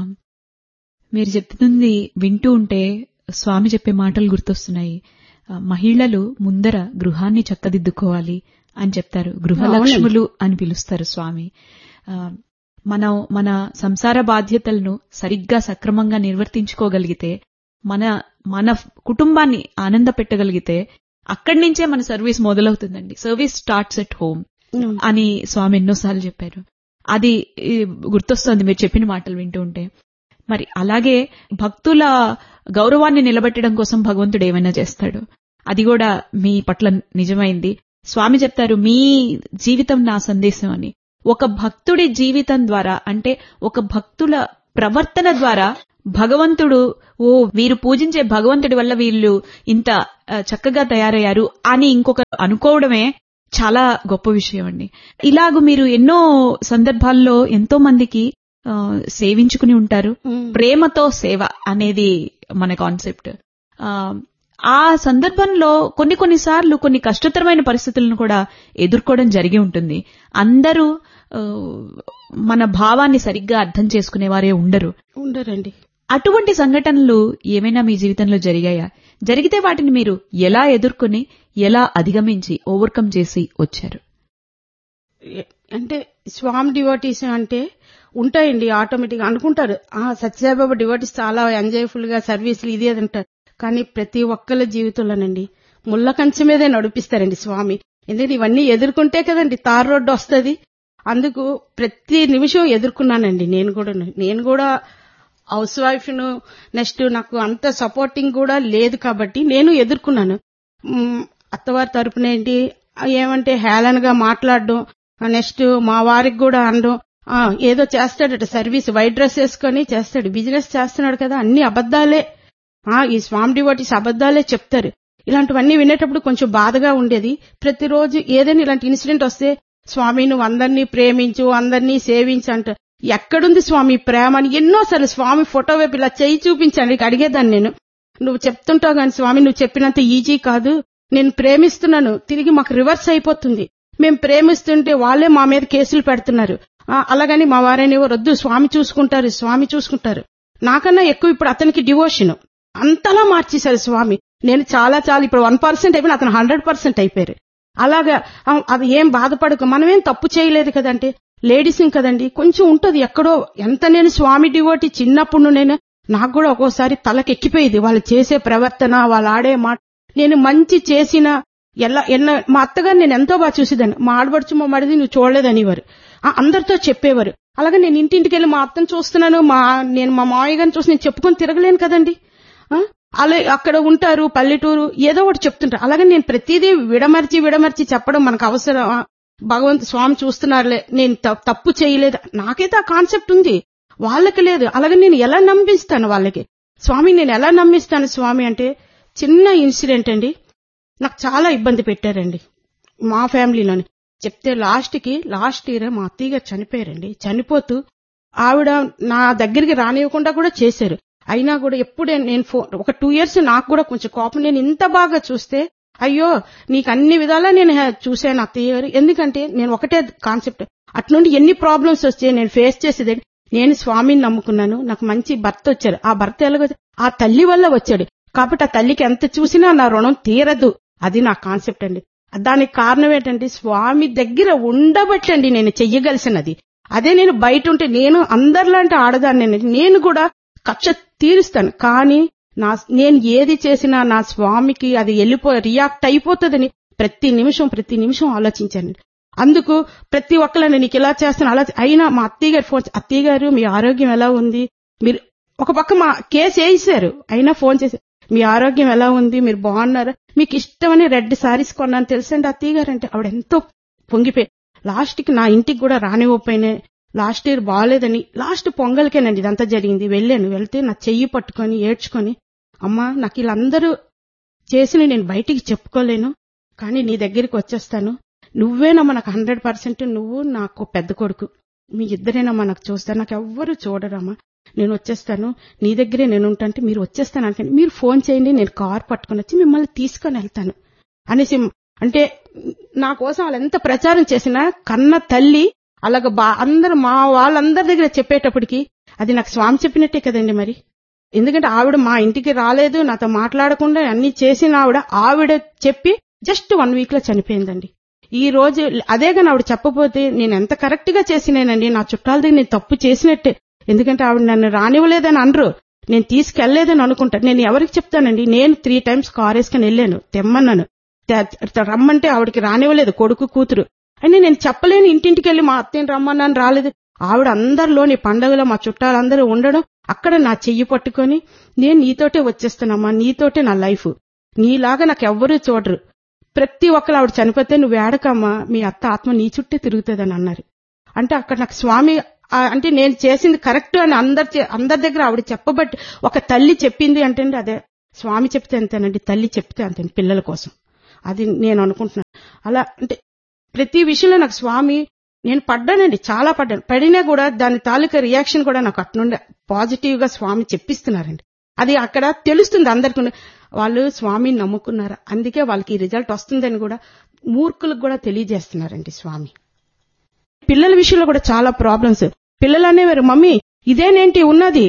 మీరు చెప్తుంది వింటూ ఉంటే స్వామి చెప్పే మాటలు గుర్తొస్తున్నాయి. మహిళలు ముందర గృహాన్ని చక్కదిద్దుకోవాలి అని చెప్తారు, గృహలక్ష్ములు అని పిలుస్తారు స్వామి. మనం మన సంసార బాధ్యతలను సరిగ్గా సక్రమంగా నిర్వర్తించుకోగలిగితే, మన కుటుంబాన్ని ఆనంద పెట్టగలిగితే అక్కడి నుంచే మన service మొదలవుతుందండి. Service starts at home అని స్వామి ఎన్నోసార్లు చెప్పారు. అది గుర్తొస్తోంది మీరు చెప్పిన మాటలు వింటూ ఉంటే. మరి అలాగే భక్తుల గౌరవాన్ని నిలబెట్టడం కోసం భగవంతుడు ఏమైనా చేస్తాడు, అది కూడా మీ పట్ల నిజమైంది. స్వామి చెప్తారు మీ జీవితం నా సందేశం అని. ఒక భక్తుడి జీవితం ద్వారా, అంటే ఒక భక్తుల ప్రవర్తన ద్వారా భగవంతుడు వీరు పూజించే భగవంతుడి వల్ల వీళ్ళు ఇంత చక్కగా తయారయ్యారు అని ఇంకొకరు అనుకోవడమే చాలా గొప్ప విషయం అండి. ఇలాగ మీరు ఎన్నో సందర్భాల్లో ఎంతో మందికి సేవించుకుని ఉంటారు. ప్రేమతో సేవ అనేది మన కాన్సెప్ట్. ఆ సందర్భంలో కొన్నిసార్లు కొన్ని కష్టతరమైన పరిస్థితులను కూడా ఎదుర్కోవడం జరిగి ఉంటుంది. అందరూ మన భావాన్ని సరిగ్గా అర్థం చేసుకునేవారే ఉండరండి. అటువంటి సంఘటనలు ఏమైనా మీ జీవితంలో జరిగాయా? జరిగితే వాటిని మీరు ఎలా ఎదుర్కొని ఎలా అధిగమించి ఓవర్కమ్ చేసి వచ్చారు? అంటే స్వామి డివోటీస్ అంటే ఉంటాయండి, ఆటోమేటిక్ అనుకుంటారు సత్యసాయిబాబా డివోటీస్ చాలా ఎంజాయ్ఫుల్ గా సర్వీసులు ఇది అది అంటారు. కానీ ప్రతి ఒక్కళ్ళ జీవితంలోనండి ముళ్ళ కంచె మీదే నడిపిస్తారండి స్వామి. ఎందుకంటే ఇవన్నీ ఎదుర్కొంటే కదండి తార్ రోడ్డు వస్తుంది. అందుకు ప్రతి నిమిషం ఎదుర్కొన్నానండి. నేను కూడా హౌస్ వైఫ్ ను, నెక్స్ట్ నాకు అంత సపోర్టింగ్ కూడా లేదు కాబట్టి నేను ఎదుర్కొన్నాను. అత్తవారి తరపున ఏంటి ఏమంటే హేళనగా మాట్లాడడం, నెక్స్ట్ మా వారికి కూడా అనడం, ఏదో చేస్తాడట సర్వీస్ వైట్ డ్రెస్ వేసుకొని చేస్తాడు, బిజినెస్ చేస్తున్నాడు కదా అన్ని అబద్దాలే, ఈ స్వామి డివోటీస్ అబద్దాలే చెప్తారు. ఇలాంటివన్నీ వినేటప్పుడు కొంచెం బాధగా ఉండేది. ప్రతిరోజు ఏదైనా ఇలాంటి ఇన్సిడెంట్ వస్తే స్వామి నువ్వు అందరినీ ప్రేమించు, అందరినీ సేవించు అంట. ఎక్కడుంది స్వామి ప్రేమ అని ఎన్నోసార్లు స్వామి ఫోటో వైపు ఇలా చేయి చూపించాను అడిగేదాన్ని నేను. నువ్వు చెప్తుంటావు కానీ స్వామి నువ్వు చెప్పినంత ఈజీ కాదు, నేను ప్రేమిస్తున్నాను తిరిగి మాకు రివర్స్ అయిపోతుంది, మేము ప్రేమిస్తుంటే వాళ్ళే మా మీద కేసులు పెడుతున్నారు, అలాగని మా వారైనా వద్దు స్వామి చూసుకుంటారు. నాకన్నా ఎక్కువ ఇప్పుడు అతనికి డివోషన్ అంతలా మార్చేశారు స్వామి. నేను చాలా ఇప్పుడు 1% అయిపోయిన అతను 100% అయిపోయారు. అలాగా అది ఏం బాధపడక, మనమేం తప్పు చేయలేదు కదంటే లేడీస్ కదండి కొంచెం ఉంటది ఎక్కడో. ఎంత నేను స్వామి డివోటీ చిన్నప్పుడు నాకు కూడా ఒక్కోసారి తలకెక్కిపోయేది వాళ్ళు చేసే ప్రవర్తన, వాళ్ళు ఆడే మాట. నేను మంచి చేసిన మా అత్తగారు నేను ఎంతో బాగా చూసేదాన్ని. మా ఆడబడుచు మా మడిది నువ్వు చూడలేదనివారు, అందరితో చెప్పేవారు. అలాగే నేను ఇంటింటికి వెళ్ళి మా అత్తను చూస్తున్నాను, నేను మా మామయ్య గారిని చూసి నేను చెప్పుకొని తిరగలేను కదండి. అలా అక్కడ ఉంటారు పల్లెటూరు ఏదో ఒకటి చెప్తుంటారు. అలాగే నేను ప్రతిదీ విడమర్చి చెప్పడం మనకు అవసరం. భగవంతు స్వామి చూస్తున్నారులే, నేను తప్పు చేయలేదు, నాకైతే ఆ కాన్సెప్ట్ ఉంది, వాళ్ళకి లేదు. అలాగే నేను ఎలా నమ్మిస్తాను వాళ్ళకి స్వామి, నేను ఎలా నమ్మిస్తాను స్వామి అంటే చిన్న ఇన్సిడెంట్ అండి. నాకు చాలా ఇబ్బంది పెట్టారండి మా ఫ్యామిలీలోని. చెప్తే లాస్ట్ ఇయర్ మా అత్తయ్య గారు చనిపోయారండి. చనిపోతూ ఆవిడ నా దగ్గరికి రానివ్వకుండా కూడా చేశారు. అయినా కూడా ఎప్పుడే నేను ఒక 2 years నాకు కూడా కొంచెం కోపం. నేను ఇంత బాగా చూస్తే అయ్యో నీకు అన్ని విధాలా నేను చూశాను అత్తయ్య గారు. ఎందుకంటే నేను ఒకటే కాన్సెప్ట్, అట్నుండి ఎన్ని ప్రాబ్లమ్స్ వచ్చాయి నేను ఫేస్ చేసేది. నేను స్వామిని నమ్ముకున్నాను, నాకు మంచి భర్త వచ్చారు. ఆ భర్త ఎలాగో ఆ తల్లి వల్ల వచ్చాడు కాబట్టి ఆ తల్లికి ఎంత చూసినా నా రుణం తీరదు. అది నా కాన్సెప్ట్ అండి. దానికి కారణం ఏంటంటే స్వామి దగ్గర ఉండబట్టండి నేను చెయ్యగలిసినది. అదే నేను బయట ఉంటే నేను అందరిలాంటి ఆడదాన్ని, నేను కూడా కక్ష తీరుస్తాను. కానీ నేను ఏది చేసినా నా స్వామికి అది రియాక్ట్ అయిపోతుందని ప్రతి నిమిషం ఆలోచించాను. అందుకు ప్రతి ఒక్కళ్ళని నీకు ఇలా చేస్తాను అలా అయినా మా అత్తయ్య గారు ఫోన్, అత్తయ్య గారు మీ ఆరోగ్యం ఎలా ఉంది, మీరు ఒక పక్క మా కేసు వేసారు అయినా ఫోన్ చేసి మీ ఆరోగ్యం ఎలా ఉంది, మీరు బాగున్నారా, మీకు ఇష్టమని రెడ్ సారీస్ కొన్నాను తెలుసండి అత్తయ్య గారు అంటే. ఆవిడ ఎంతో పొంగిపోయి లాస్ట్ కి నా ఇంటికి కూడా రానివ్వపోయినా, లాస్ట్ ఇయర్ బాగాలేదని లాస్ట్ పొంగల్కేనండి ఇదంతా జరిగింది. వెళ్తే నా చెయ్యి పట్టుకొని ఏడ్చుకొని, అమ్మా నాకు వీళ్ళందరూ చేసిన నేను బయటికి చెప్పుకోలేను, కానీ నీ దగ్గరికి వచ్చేస్తాను, నువ్వేనమ్మా నాకు 100%, నువ్వు నాకు పెద్ద కొడుకు, మీ ఇద్దరేనమ్మా నాకు చూస్తారు, నాకు ఎవ్వరూ చూడరమ్మా, నేను వచ్చేస్తాను, నీ దగ్గరే నేను ఉంటానంటే మీరు వచ్చేస్తాను అనుకోండి, మీరు ఫోన్ చేయండి, నేను కార్ పట్టుకుని వచ్చి మిమ్మల్ని తీసుకొని వెళ్తాను అనేసి. అంటే నా కోసం వాళ్ళు ఎంత ప్రచారం చేసినా కన్న తల్లి అలాగ అందరు మా వాళ్ళందరి దగ్గర చెప్పేటప్పటికి అది నాకు స్వామి చెప్పినట్టే కదండి మరి. ఎందుకంటే ఆవిడ మా ఇంటికి రాలేదు, నాతో మాట్లాడకుండా అన్ని చేసిన ఆవిడ చెప్పి జస్ట్ 1 వీక్ లో చనిపోయిందండి. ఈ రోజు అదేగా ఆవిడ చెప్పపోతే నేను ఎంత కరెక్ట్ గా చేసినానండి, నా చుట్టాల దగ్గర నేను తప్పు చేసినట్టే. ఎందుకంటే ఆవిడ నన్ను రానివ్వలేదని అనరు, నేను తీసుకెళ్లేదని అనుకుంటాను. నేను ఎవరికి చెప్తానండి, నేను 3 times కార్ వేసుకుని వెళ్ళాను, తెమ్మన్నాను, రమ్మంటే ఆవిడకి రానివ్వలేదు, కొడుకు కూతురు అని నేను చెప్పలేను. ఇంటింటికి వెళ్ళి మా అత్తయ్యని రమ్మన్నాను, రాలేదు. ఆవిడ అందరిలోని పండగలో మా చుట్టాలందరూ ఉండడం, అక్కడ నా చెయ్యి పట్టుకొని నేను నీతోటే వచ్చేస్తానమ్మా, నీతోటే నా లైఫ్, నీలాగా నాకు ఎవ్వరూ చూడరు, ప్రతి ఒక్కరు ఆవిడ చనిపోతే నువ్వు ఏడకమ్మా, మీ అత్త ఆత్మ నీ చుట్టే తిరుగుతుందని అన్నారు. అంటే అక్కడ నాకు స్వామి అంటే నేను చేసింది కరెక్ట్ అని అందరి దగ్గర ఆవిడ చెప్పబట్టి, ఒక తల్లి చెప్పింది అంటే అదే స్వామి చెప్తే అంతేనండి, తల్లి చెప్తే అంతే పిల్లల కోసం, అది నేను అనుకుంటున్నాను. అలా అంటే ప్రతి విషయంలో నాకు స్వామి, నేను పడ్డానండి, చాలా పడినా కూడా దాని తాలూకా రియాక్షన్ కూడా నాకు అట్నుండి పాజిటివ్ గా స్వామి చెప్పిస్తున్నారండి. అది అక్కడ తెలుస్తుంది అందరికీ, వాళ్ళు స్వామిని నమ్ముకున్నారు, అందుకే వాళ్ళకి ఈ రిజల్ట్ వస్తుందని కూడా మూర్ఖులకు కూడా తెలియజేస్తున్నారండి స్వామి. పిల్లల విషయంలో కూడా చాలా ప్రాబ్లమ్స్. పిల్లలు అనేవారు, మమ్మీ ఇదేనేంటి ఉన్నది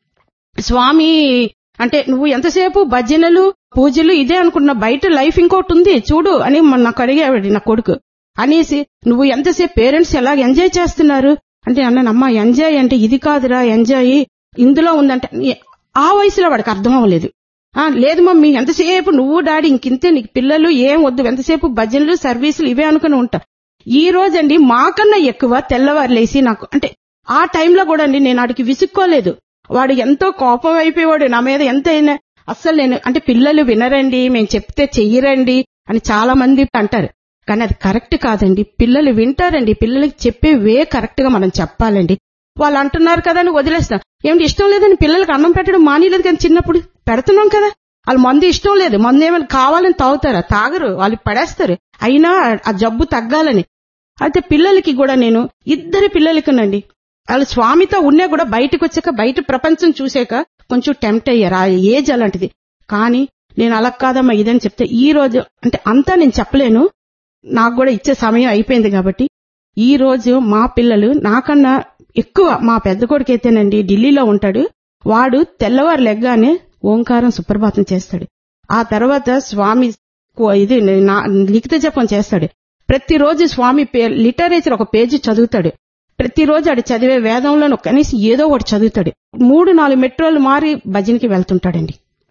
స్వామి అంటే, నువ్వు ఎంతసేపు భజనలు పూజలు ఇదే అనుకుంటున్నా, బయట లైఫ్ ఇంకోటి ఉంది చూడు అని నాకు అడిగేవాడి నా కొడుకు. అనేసి నువ్వు ఎంతసేపు పేరెంట్స్ ఎలా ఎంజాయ్ చేస్తున్నారు అంటే అన్నాను, అమ్మా ఎంజాయ్ అంటే ఇది కాదురా, ఎంజాయ్ ఇందులో ఉందంటే ఆ వయసులో వాడికి అర్థం అవ్వలేదు. లేదు మమ్మీ ఎంతసేపు నువ్వు డాడీ ఇంకింతే, నీకు పిల్లలు ఏం వద్దు, ఎంతసేపు భజనలు సర్వీసులు ఇవే అనుకుని ఉంటా. ఈ రోజండి మాకన్నా ఎక్కువ తెల్లవారు లేసి నాకు అంటే ఆ టైంలో కూడా అండి నేను వాడికి విసుక్కోలేదు. వాడు ఎంతో కోపం అయిపోయేవాడు నా మీద, ఎంతైనా అస్సలు నేను అంటే పిల్లలు వినరండి, మేము చెప్తే చెయ్యరండి అని చాలా మంది అంటారు, కానీ అది కరెక్ట్ కాదండి. పిల్లలు వింటారండి, పిల్లలకి చెప్పే వే కరెక్ట్ గా మనం చెప్పాలండి. వాళ్ళు అంటున్నారు కదా అని వదిలేస్తాం. ఏమిటి ఇష్టం లేదని పిల్లలకి అన్నం పెట్టడం మానేలేదు కానీ చిన్నప్పుడు పెడుతున్నాం కదా, వాళ్ళు మందు ఇష్టం లేదు, మందు ఏమైనా కావాలని తాగుతారా, తాగరు, వాళ్ళు పడేస్తారు, అయినా ఆ జబ్బు తగ్గాలని. అయితే పిల్లలకి కూడా నేను ఇద్దరు పిల్లలకినండి వాళ్ళు స్వామితో ఉన్నా కూడా బయటకు వచ్చాక బయట ప్రపంచం చూసాక కొంచెం టెంప్ట్ అయ్యారు, ఆ ఏజ్ అలాంటిది. కానీ నేను అలా కాదమ్మా ఇదని చెప్తే ఈ రోజు అంటే అంతా నేను చెప్పలేను, నాకు కూడా ఇచ్చే సమయం అయిపోయింది కాబట్టి ఈ రోజు మా పిల్లలు నాకన్నా ఎక్కువ, మా పెద్ద కొడుకైతేనండి ఢిల్లీలో ఉంటాడు, వాడు తెల్లవారు లెగ్గానే ఓంకారం సుప్రభాతం చేస్తాడు, ఆ తర్వాత స్వామి ఇది లిఖిత జపం చేస్తాడు, ప్రతిరోజు స్వామి లిటరేచర్ ఒక పేజీ చదువుతాడు, ప్రతిరోజు ఆడు చదివే వేదంలో కనీసం ఏదో ఒకటి చదువుతాడు, 3-4 మెట్రోలు మారి భజనకి వెళ్తుంటాడండి.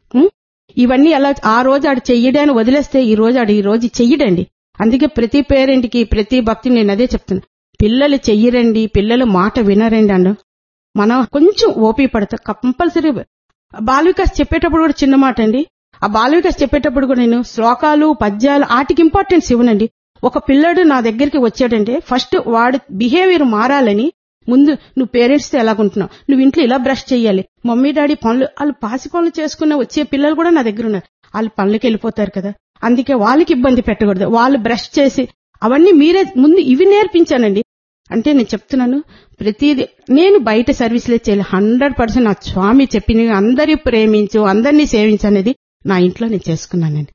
ఇవన్నీ అలా ఆ రోజు ఆడు చెయ్యడాన్ని వదిలేస్తే ఈ రోజు చెయ్యడండి. అందుకే ప్రతి పేరెంట్ కి ప్రతి భక్తిని నేను అదే చెప్తున్నా, పిల్లలు చెయ్యరండి, పిల్లలు మాట వినరండి అన్న మనం కొంచెం ఓపి పడతా. కంపల్సరీ బాలవికాస్ చెప్పేటప్పుడు కూడా చిన్న మాట అండి, ఆ బాలవికాస్ చెప్పేటప్పుడు కూడా నేను శ్లోకాలు పద్యాలు వాటికి ఇంపార్టెన్స్ ఇవ్వనండి. ఒక పిల్లడు నా దగ్గరికి వచ్చాడంటే ఫస్ట్ వాడి బిహేవియర్ మారాలని, ముందు నువ్వు పేరెంట్స్ తో ఎలాగుంటున్నావు, నువ్వు ఇంట్లో ఇలా బ్రష్ చేయాలి, మమ్మీ డాడీ పనులు వాళ్ళు పాసి పనులు చేసుకున్న వచ్చే పిల్లలు కూడా నా దగ్గర ఉన్నారు, వాళ్ళు పనులకి వెళ్ళిపోతారు కదా, అందుకే వాళ్ళకి ఇబ్బంది పెట్టకూడదు, వాళ్ళు బ్రష్ చేసి అవన్నీ మీరే ముందు ఇవి నేర్పించానండి. అంటే నేను చెప్తున్నాను ప్రతిదీ నేను బయట సర్వీసులే చేయాలి, 100% నా స్వామి చెప్పిన అందరి ప్రేమించు అందరినీ సేవించు అనేది నా ఇంట్లో నేను చేసుకున్నానండి.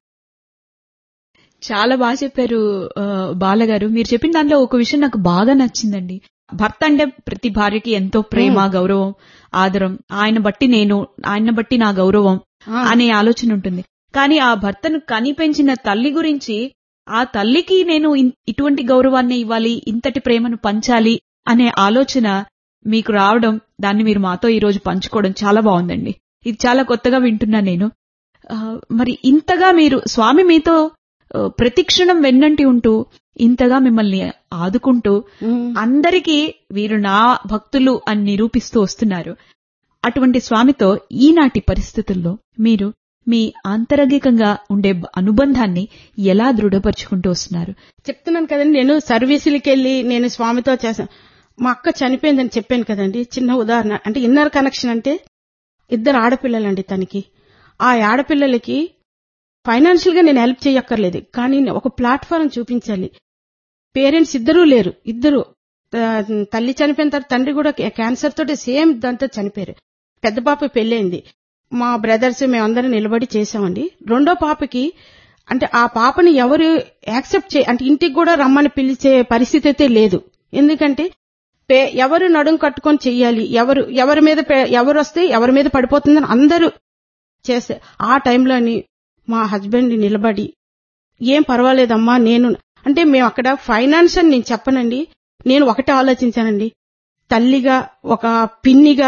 చాలా బాగా చెప్పారు బాలగారు. మీరు చెప్పిన దాంట్లో ఒక విషయం నాకు బాగా నచ్చిందండి. భర్త అంటే ప్రతి భార్యకి ఎంతో ప్రేమ, గౌరవం, ఆదరం, ఆయన బట్టి నా గౌరవం అనే ఆలోచన ఉంటుంది. కానీ ఆ భర్తను కని పెంచిన తల్లి గురించి, ఆ తల్లికి నేను ఇటువంటి గౌరవాన్ని ఇవ్వాలి, ఇంతటి ప్రేమను పంచాలి అనే ఆలోచన మీకు రావడం, దాన్ని మీరు మాతో ఈ రోజు పంచుకోవడం చాలా బాగుందండి. ఇది చాలా కొత్తగా వింటున్నా నేను. మరి ఇంతగా మీరు స్వామి మీతో ప్రతిక్షణం వెన్నంటి ఉంటూ ఇంతగా మిమ్మల్ని ఆదుకుంటూ అందరికీ వీరు నా భక్తులు అని నిరూపిస్తూ వస్తున్నారు. అటువంటి స్వామితో ఈనాటి పరిస్థితుల్లో మీరు మీ ఆంతరంగికంగా ఉండే అనుబంధాన్ని ఎలా దృఢపరుచుకుంటూ వస్తున్నారు? చెప్తున్నాను కదండి, నేను సర్వీసులకి వెళ్లి నేను స్వామితో చేశాను. మా అక్క చనిపోయిందని చెప్పాను కదండి, చిన్న ఉదాహరణ. అంటే ఇన్నర్ కనెక్షన్ అంటే 2 ఆడపిల్లలండి తనకి. ఆ ఆడపిల్లలకి ఫైనాన్షియల్ గా నేను హెల్ప్ చేయక్కర్లేదు, కానీ ఒక ప్లాట్ఫారం చూపించాలి. పేరెంట్స్ ఇద్దరూ లేరు, ఇద్దరు తల్లి చనిపోయిన తర్వాత తండ్రి కూడా క్యాన్సర్ తోటి సేమ్ దాంతో చనిపోయారు. పెద్ద పాప పెళ్ళైంది, మా బ్రదర్స్ మేమందరం నిలబడి చేశామండి. రెండో పాపకి అంటే ఆ పాపని ఎవరు యాక్సెప్ట్ అంటే ఇంటికి కూడా రమ్మని పిలిచే పరిస్థితి అయితే లేదు. ఎందుకంటే ఎవరు నడుం కట్టుకొని చెయ్యాలి, ఎవరి మీద ఎవరు వస్తే ఎవరి మీద పడిపోతుందని అందరూ చేస్తే ఆ టైంలోని మా హస్బెండ్ నిలబడి ఏం పర్వాలేదమ్మా నేను అంటే మేము అక్కడ ఫైనాన్స్ అని నేను చెప్పనండి, నేను ఒకటే ఆలోచించానండి. తల్లిగా ఒక పిన్నిగా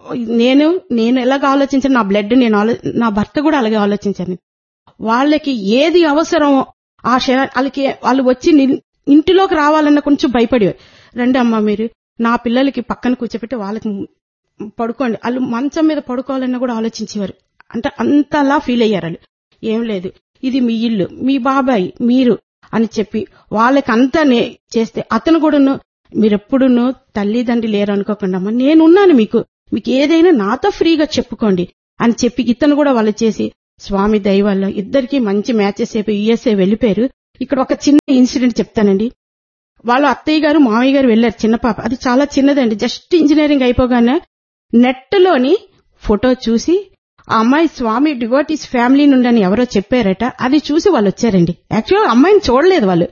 నేను ఎలాగ ఆలోచించాను, నా బ్లడ్ నా భర్త కూడా అలాగే ఆలోచించాను. వాళ్ళకి ఏది అవసరమో ఆ వాళ్ళకి వాళ్ళు వచ్చి ఇంటిలోకి రావాలన్న కొంచెం భయపడేవారు. రండి అమ్మా మీరు నా పిల్లలకి పక్కన కూర్చోబెట్టి వాళ్ళకి పడుకోండి, వాళ్ళు మంచం మీద పడుకోవాలన్నా కూడా ఆలోచించేవారు. అంటే అంతలా ఫీల్ అయ్యారు వాళ్ళు. ఏం లేదు, ఇది మీ ఇల్లు, మీ బాబాయ్ మీరు అని చెప్పి వాళ్ళకి అంతా చేస్తే అతను కూడాను మీరెప్పుడూ తల్లిదండ్రి లేరు అనుకోకుండా అమ్మా నేనున్నాను, మీకు ఏదైనా నాతో ఫ్రీగా చెప్పుకోండి అని చెప్పి ఇతను కూడా వాళ్ళు చేసి స్వామి దయ వల్ల ఇద్దరికి మంచి మ్యాచెస్ అయిపోయి యుఎస్ఏ వెళ్లిపోయారు. ఇక్కడ ఒక చిన్న ఇన్సిడెంట్ చెప్తానండి. వాళ్ళ అత్తయ్య గారు మామయ్య గారు వెళ్లారు, చిన్న పాప, అది చాలా చిన్నదండి, జస్ట్ ఇంజనీరింగ్ అయిపోగానే నెట్ లోని ఫోటో చూసి ఆ అమ్మాయి స్వామి డివోటీస్ ఫ్యామిలీ నుండి ఎవరో చెప్పారట, అది చూసి వాళ్ళు వచ్చారండి. యాక్చువల్గా అమ్మాయిని చూడలేదు వాళ్ళు,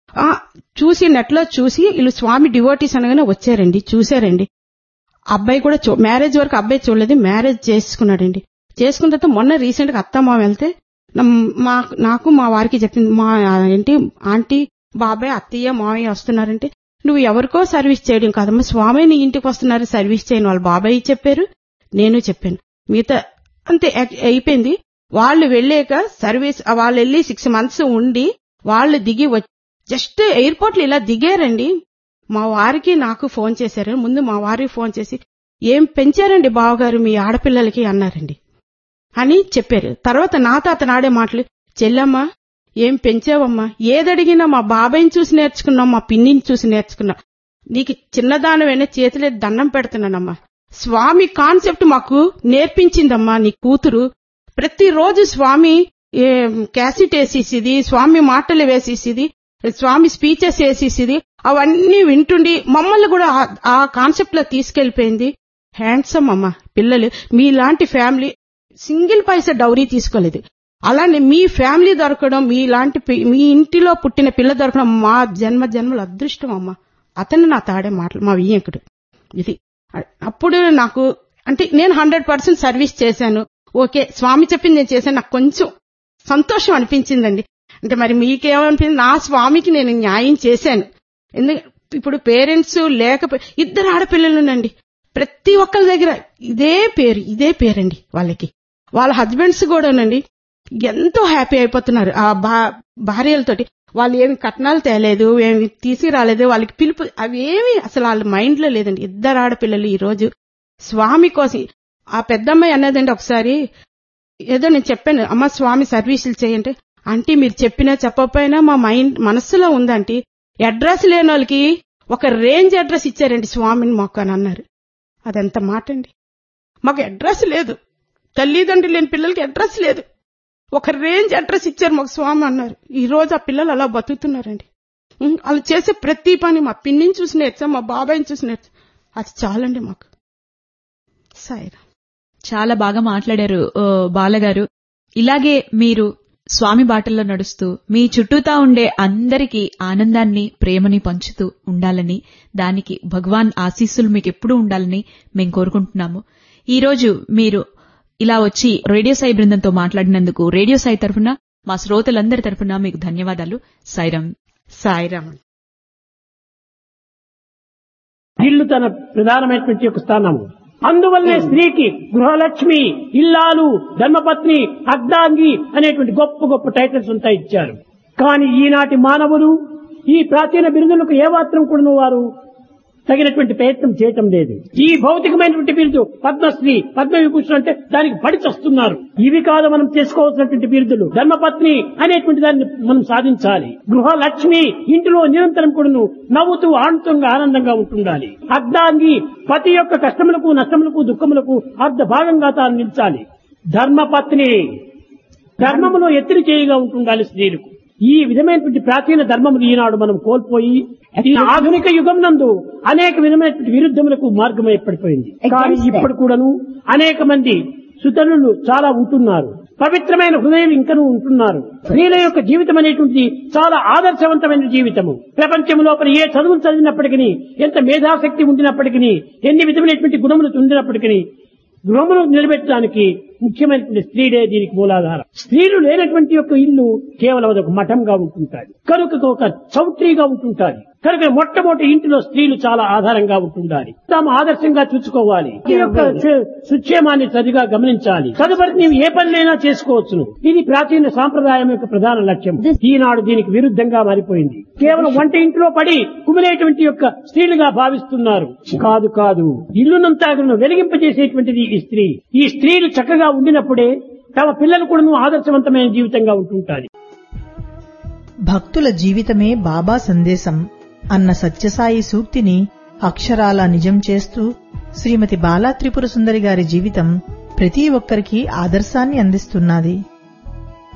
చూసి నెట్ లో చూసి వీళ్ళు స్వామి డివోటీస్ అనగానే వచ్చారండి, చూశారండి. అబ్బాయి కూడా మ్యారేజ్ వరకు అబ్బాయి చూడలేదు, మ్యారేజ్ చేసుకున్నాడండి. చేసుకున్న తర్వాత మొన్న రీసెంట్ గా అత్త మామ వెళ్తే నాకు మా వారికి చెప్పింది, మా ఆంటీ బాబాయ్ అత్తయ్య మామయ్య వస్తున్నారంటే నువ్వు ఎవరికో సర్వీస్ చేయడం కాదమ్మా, స్వామి నీ ఇంటికి వస్తున్నారు సర్వీస్ చేయను. వాళ్ళ బాబాయ్ చెప్పారు, నేను చెప్పాను, మిగతా అంతే అయిపోయింది. వాళ్ళు వెళ్ళాక సర్వీస్ వాళ్ళు వెళ్ళి 6 months ఉండి వాళ్ళు దిగి జస్ట్ ఎయిర్పోర్ట్ లో ఇలా దిగారండి. మా వారికి నాకు ఫోన్ చేశారు. ముందు మా వారికి ఫోన్ చేసి ఏం పెంచారండి బావగారు మీ ఆడపిల్లలకి అన్నారండి అని చెప్పారు. తర్వాత నాతో అతను ఆడే మాటలు, చెల్లమ్మా ఏం పెంచావమ్మా, ఏదడిగినా మా బాబాయిని చూసి నేర్చుకున్నాం, మా పిన్నిని చూసి నేర్చుకున్నా, నీకు చిన్నదానమైనా చేతిలో దండం పెడుతున్నానమ్మా, స్వామి కాన్సెప్ట్ మాకు నేర్పించిందమ్మా నీ కూతురు. ప్రతిరోజు స్వామి క్యాసెట్ వేసేసిది, స్వామి మాటలు వేసేసిది, స్వామి స్పీచెస్ వేసేసిది, అవన్నీ వింటుండి మమ్మల్ని కూడా ఆ కాన్సెప్ట్ లో తీసుకెళ్లిపోయింది. హ్యాండ్సమ్ అమ్మా పిల్లలు, మీలాంటి ఫ్యామిలీ సింగిల్ పైసా డౌరీ తీసుకోలేదు. అలానే మీ ఫ్యామిలీ దొరకడం, మీ ఇంటిలో పుట్టిన పిల్ల దొరకడం మా జన్మల అదృష్టం అమ్మా. అతను నా తాడే మాటలు, మా వియ్యంకుడు. ఇది అప్పుడు నాకు అంటే నేను 100% సర్వీస్ చేశాను. ఓకే స్వామి చెప్పింది నేను చేశాను, నాకు కొంచెం సంతోషం అనిపించిందండి. అంటే మరి మీకేమనిపించింది? నా స్వామికి నేను న్యాయం చేశాను. ఎందుకంటే ఇప్పుడు పేరెంట్స్ లేకపోయి 2 ఆడపిల్లలునండి, ప్రతి ఒక్కరి దగ్గర ఇదే పేరండి వాళ్ళకి. వాళ్ళ హస్బెండ్స్ కూడానండి ఎంతో హ్యాపీ అయిపోతున్నారు ఆ భార్యలతోటి. వాళ్ళు ఏమి కట్నాలు తేలేదు, ఏమి తీసుకురాలేదు, వాళ్ళకి పిలుపు అవేమి అసలు వాళ్ళ మైండ్ లో లేదండి. 2 ఆడపిల్లలు ఈ రోజు స్వామి కోసం. ఆ పెద్దమ్మాయి అన్నదండి ఒకసారి, ఏదో నేను చెప్పాను అమ్మ స్వామి సర్వీసులు చేయంటే, ఆంటీ మీరు చెప్పినా చెప్పకపోయినా మా మనస్సులో ఉందంటీ, అడ్రస్ లేని వాళ్ళకి ఒక రేంజ్ అడ్రస్ ఇచ్చారండి స్వామిని మాకు అని అన్నారు. అదెంత మాట అండి. మాకు అడ్రస్ లేదు, తల్లిదండ్రులు లేని పిల్లలకి అడ్రస్ లేదు, ఒక రేంజ్ అడ్రస్ ఇచ్చారు మాకు స్వామి అన్నారు. ఈ రోజు ఆ పిల్లలు అలా బతుకుతున్నారండి. వాళ్ళు చేసే ప్రతి పని మా పిన్నిని చూసి నేర్చాం, మా బాబాయిని చూసి నేర్చాం, అది చాలండి మాకు. సాయిరా చాలా బాగా మాట్లాడారు బాలగారు. ఇలాగే మీరు స్వామి బాటల్లో నడుస్తూ మీ చుట్టూతా ఉండే అందరికీ ఆనందాన్ని ప్రేమని పంచుతూ ఉండాలని, దానికి భగవాన్ ఆశీస్సులు మీకు ఎప్పుడూ ఉండాలని మేము కోరుకుంటున్నాము. ఈరోజు మీరు ఇలా వచ్చి రేడియో సాయి బృందంతో మాట్లాడినందుకు రేడియో సాయి తరఫున మా శ్రోతలందరి తరఫున మీకు ధన్యవాదాలు. సాయిరామ్. సాయిరామ్. ఇల్లు తన ప్రధానమైనటువంటి ఒక స్థానము. అందువల్లనే స్త్రీకి గృహలక్ష్మి, ఇల్లాలు, ధర్మపత్ని, అర్ధాంగి అనేటువంటి గొప్ప గొప్ప టైటిల్స్ ఉంటాయి ఇచ్చారు. కానీ ఈనాటి మానవులు ఈ ప్రాచీన బిరుదులకు ఏమాత్రం కూడా వారు తగినటువంటి ప్రయత్నం చేయటం లేదు. ఈ భౌతికమైనటువంటి బిరుదు పద్మశ్రీ, పద్మవిభూషణ్ అంటే దానికి పడి చస్తున్నారు. ఇవి కాదు మనం చేసుకోవాల్సినటువంటి బిరుదులు. ధర్మపత్ని అనేటువంటి దాన్ని మనం సాధించాలి. గృహలక్ష్మి, ఇంటిలో నిరంతరం కూడాను నవ్వుతూ ఆనందంగా ఉంటుండాలి. అర్ధాంగి, పతి యొక్క కష్టములకు నష్టములకు దుఃఖములకు అర్ధ భాగంగా తాను నిలిచాలి. ధర్మపత్ని, ధర్మములో ఎత్తిరి చేయిగా ఉంటుండాలి స్త్రీలకు. ఈ విధమైనటువంటి ప్రాచీన ధర్మములు ఈనాడు మనం కోల్పోయి ఈ ఆధునిక యుగం నందు అనేక విధమైనటువంటి విరుద్ధములకు మార్గం ఏర్పడిపోయింది. కానీ ఇప్పుడు కూడాను అనేక మంది సుతనులు చాలా ఉంటున్నారు. పవిత్రమైన హృదయం ఇంకనూ ఉంటున్నారు. స్త్రీల యొక్క జీవితం అనేటువంటిది చాలా ఆదర్శవంతమైన జీవితము. ప్రపంచం లోపల ఏ చదువులు చదివినప్పటికీ, ఎంత మేధాశక్తి ఉండినప్పటికీ, ఎన్ని విధమైనటువంటి గుణములు ఉండినప్పటికీ గృహమును నిలబెట్టడానికి ముఖ్యమైనటువంటి స్త్రీలే దీనికి మూలాధారం. స్త్రీలు లేనటువంటి యొక్క ఇల్లు కేవలం అదొక మఠంగా ఉంటుంటాయి, కనుక ఒక చౌట్రీగా ఉంటుంటాయి. కనుక మొట్టమొదటి ఇంటిలో స్త్రీలు చాలా ఆధారంగా ఉంటుండాలి. తాము ఆదర్శంగా చూసుకోవాలి. ఈ యొక్క సుక్షేమాన్ని సరిగా గమనించాలి. తదుపరి నీవు ఏ పనినైనా చేసుకోవచ్చును. ఇది ప్రాచీన సాంప్రదాయం యొక్క ప్రధాన లక్ష్యం. ఈనాడు దీనికి విరుద్ధంగా మారిపోయింది. కేవలం వంట ఇంట్లో పడి కుమిలేటువంటి యొక్క స్త్రీలుగా భావిస్తున్నారు. కాదు, ఇల్లునంతా వెలిగింపజేసేటువంటిది ఈ స్త్రీ. ఈ స్త్రీలు చక్కగా ఉండినప్పుడే తమ పిల్లలు కూడా ఆదర్శవంతమైన జీవితంగా ఉంటుంటారు. భక్తుల జీవితమే బాబా సందేశం అన్న సత్యసాయి సూక్తిని అక్షరాలా నిజం చేస్తూ శ్రీమతి బాలా త్రిపుర సుందరి గారి జీవితం ప్రతి ఒక్కరికి ఆదర్శాన్ని అందిస్తున్నది.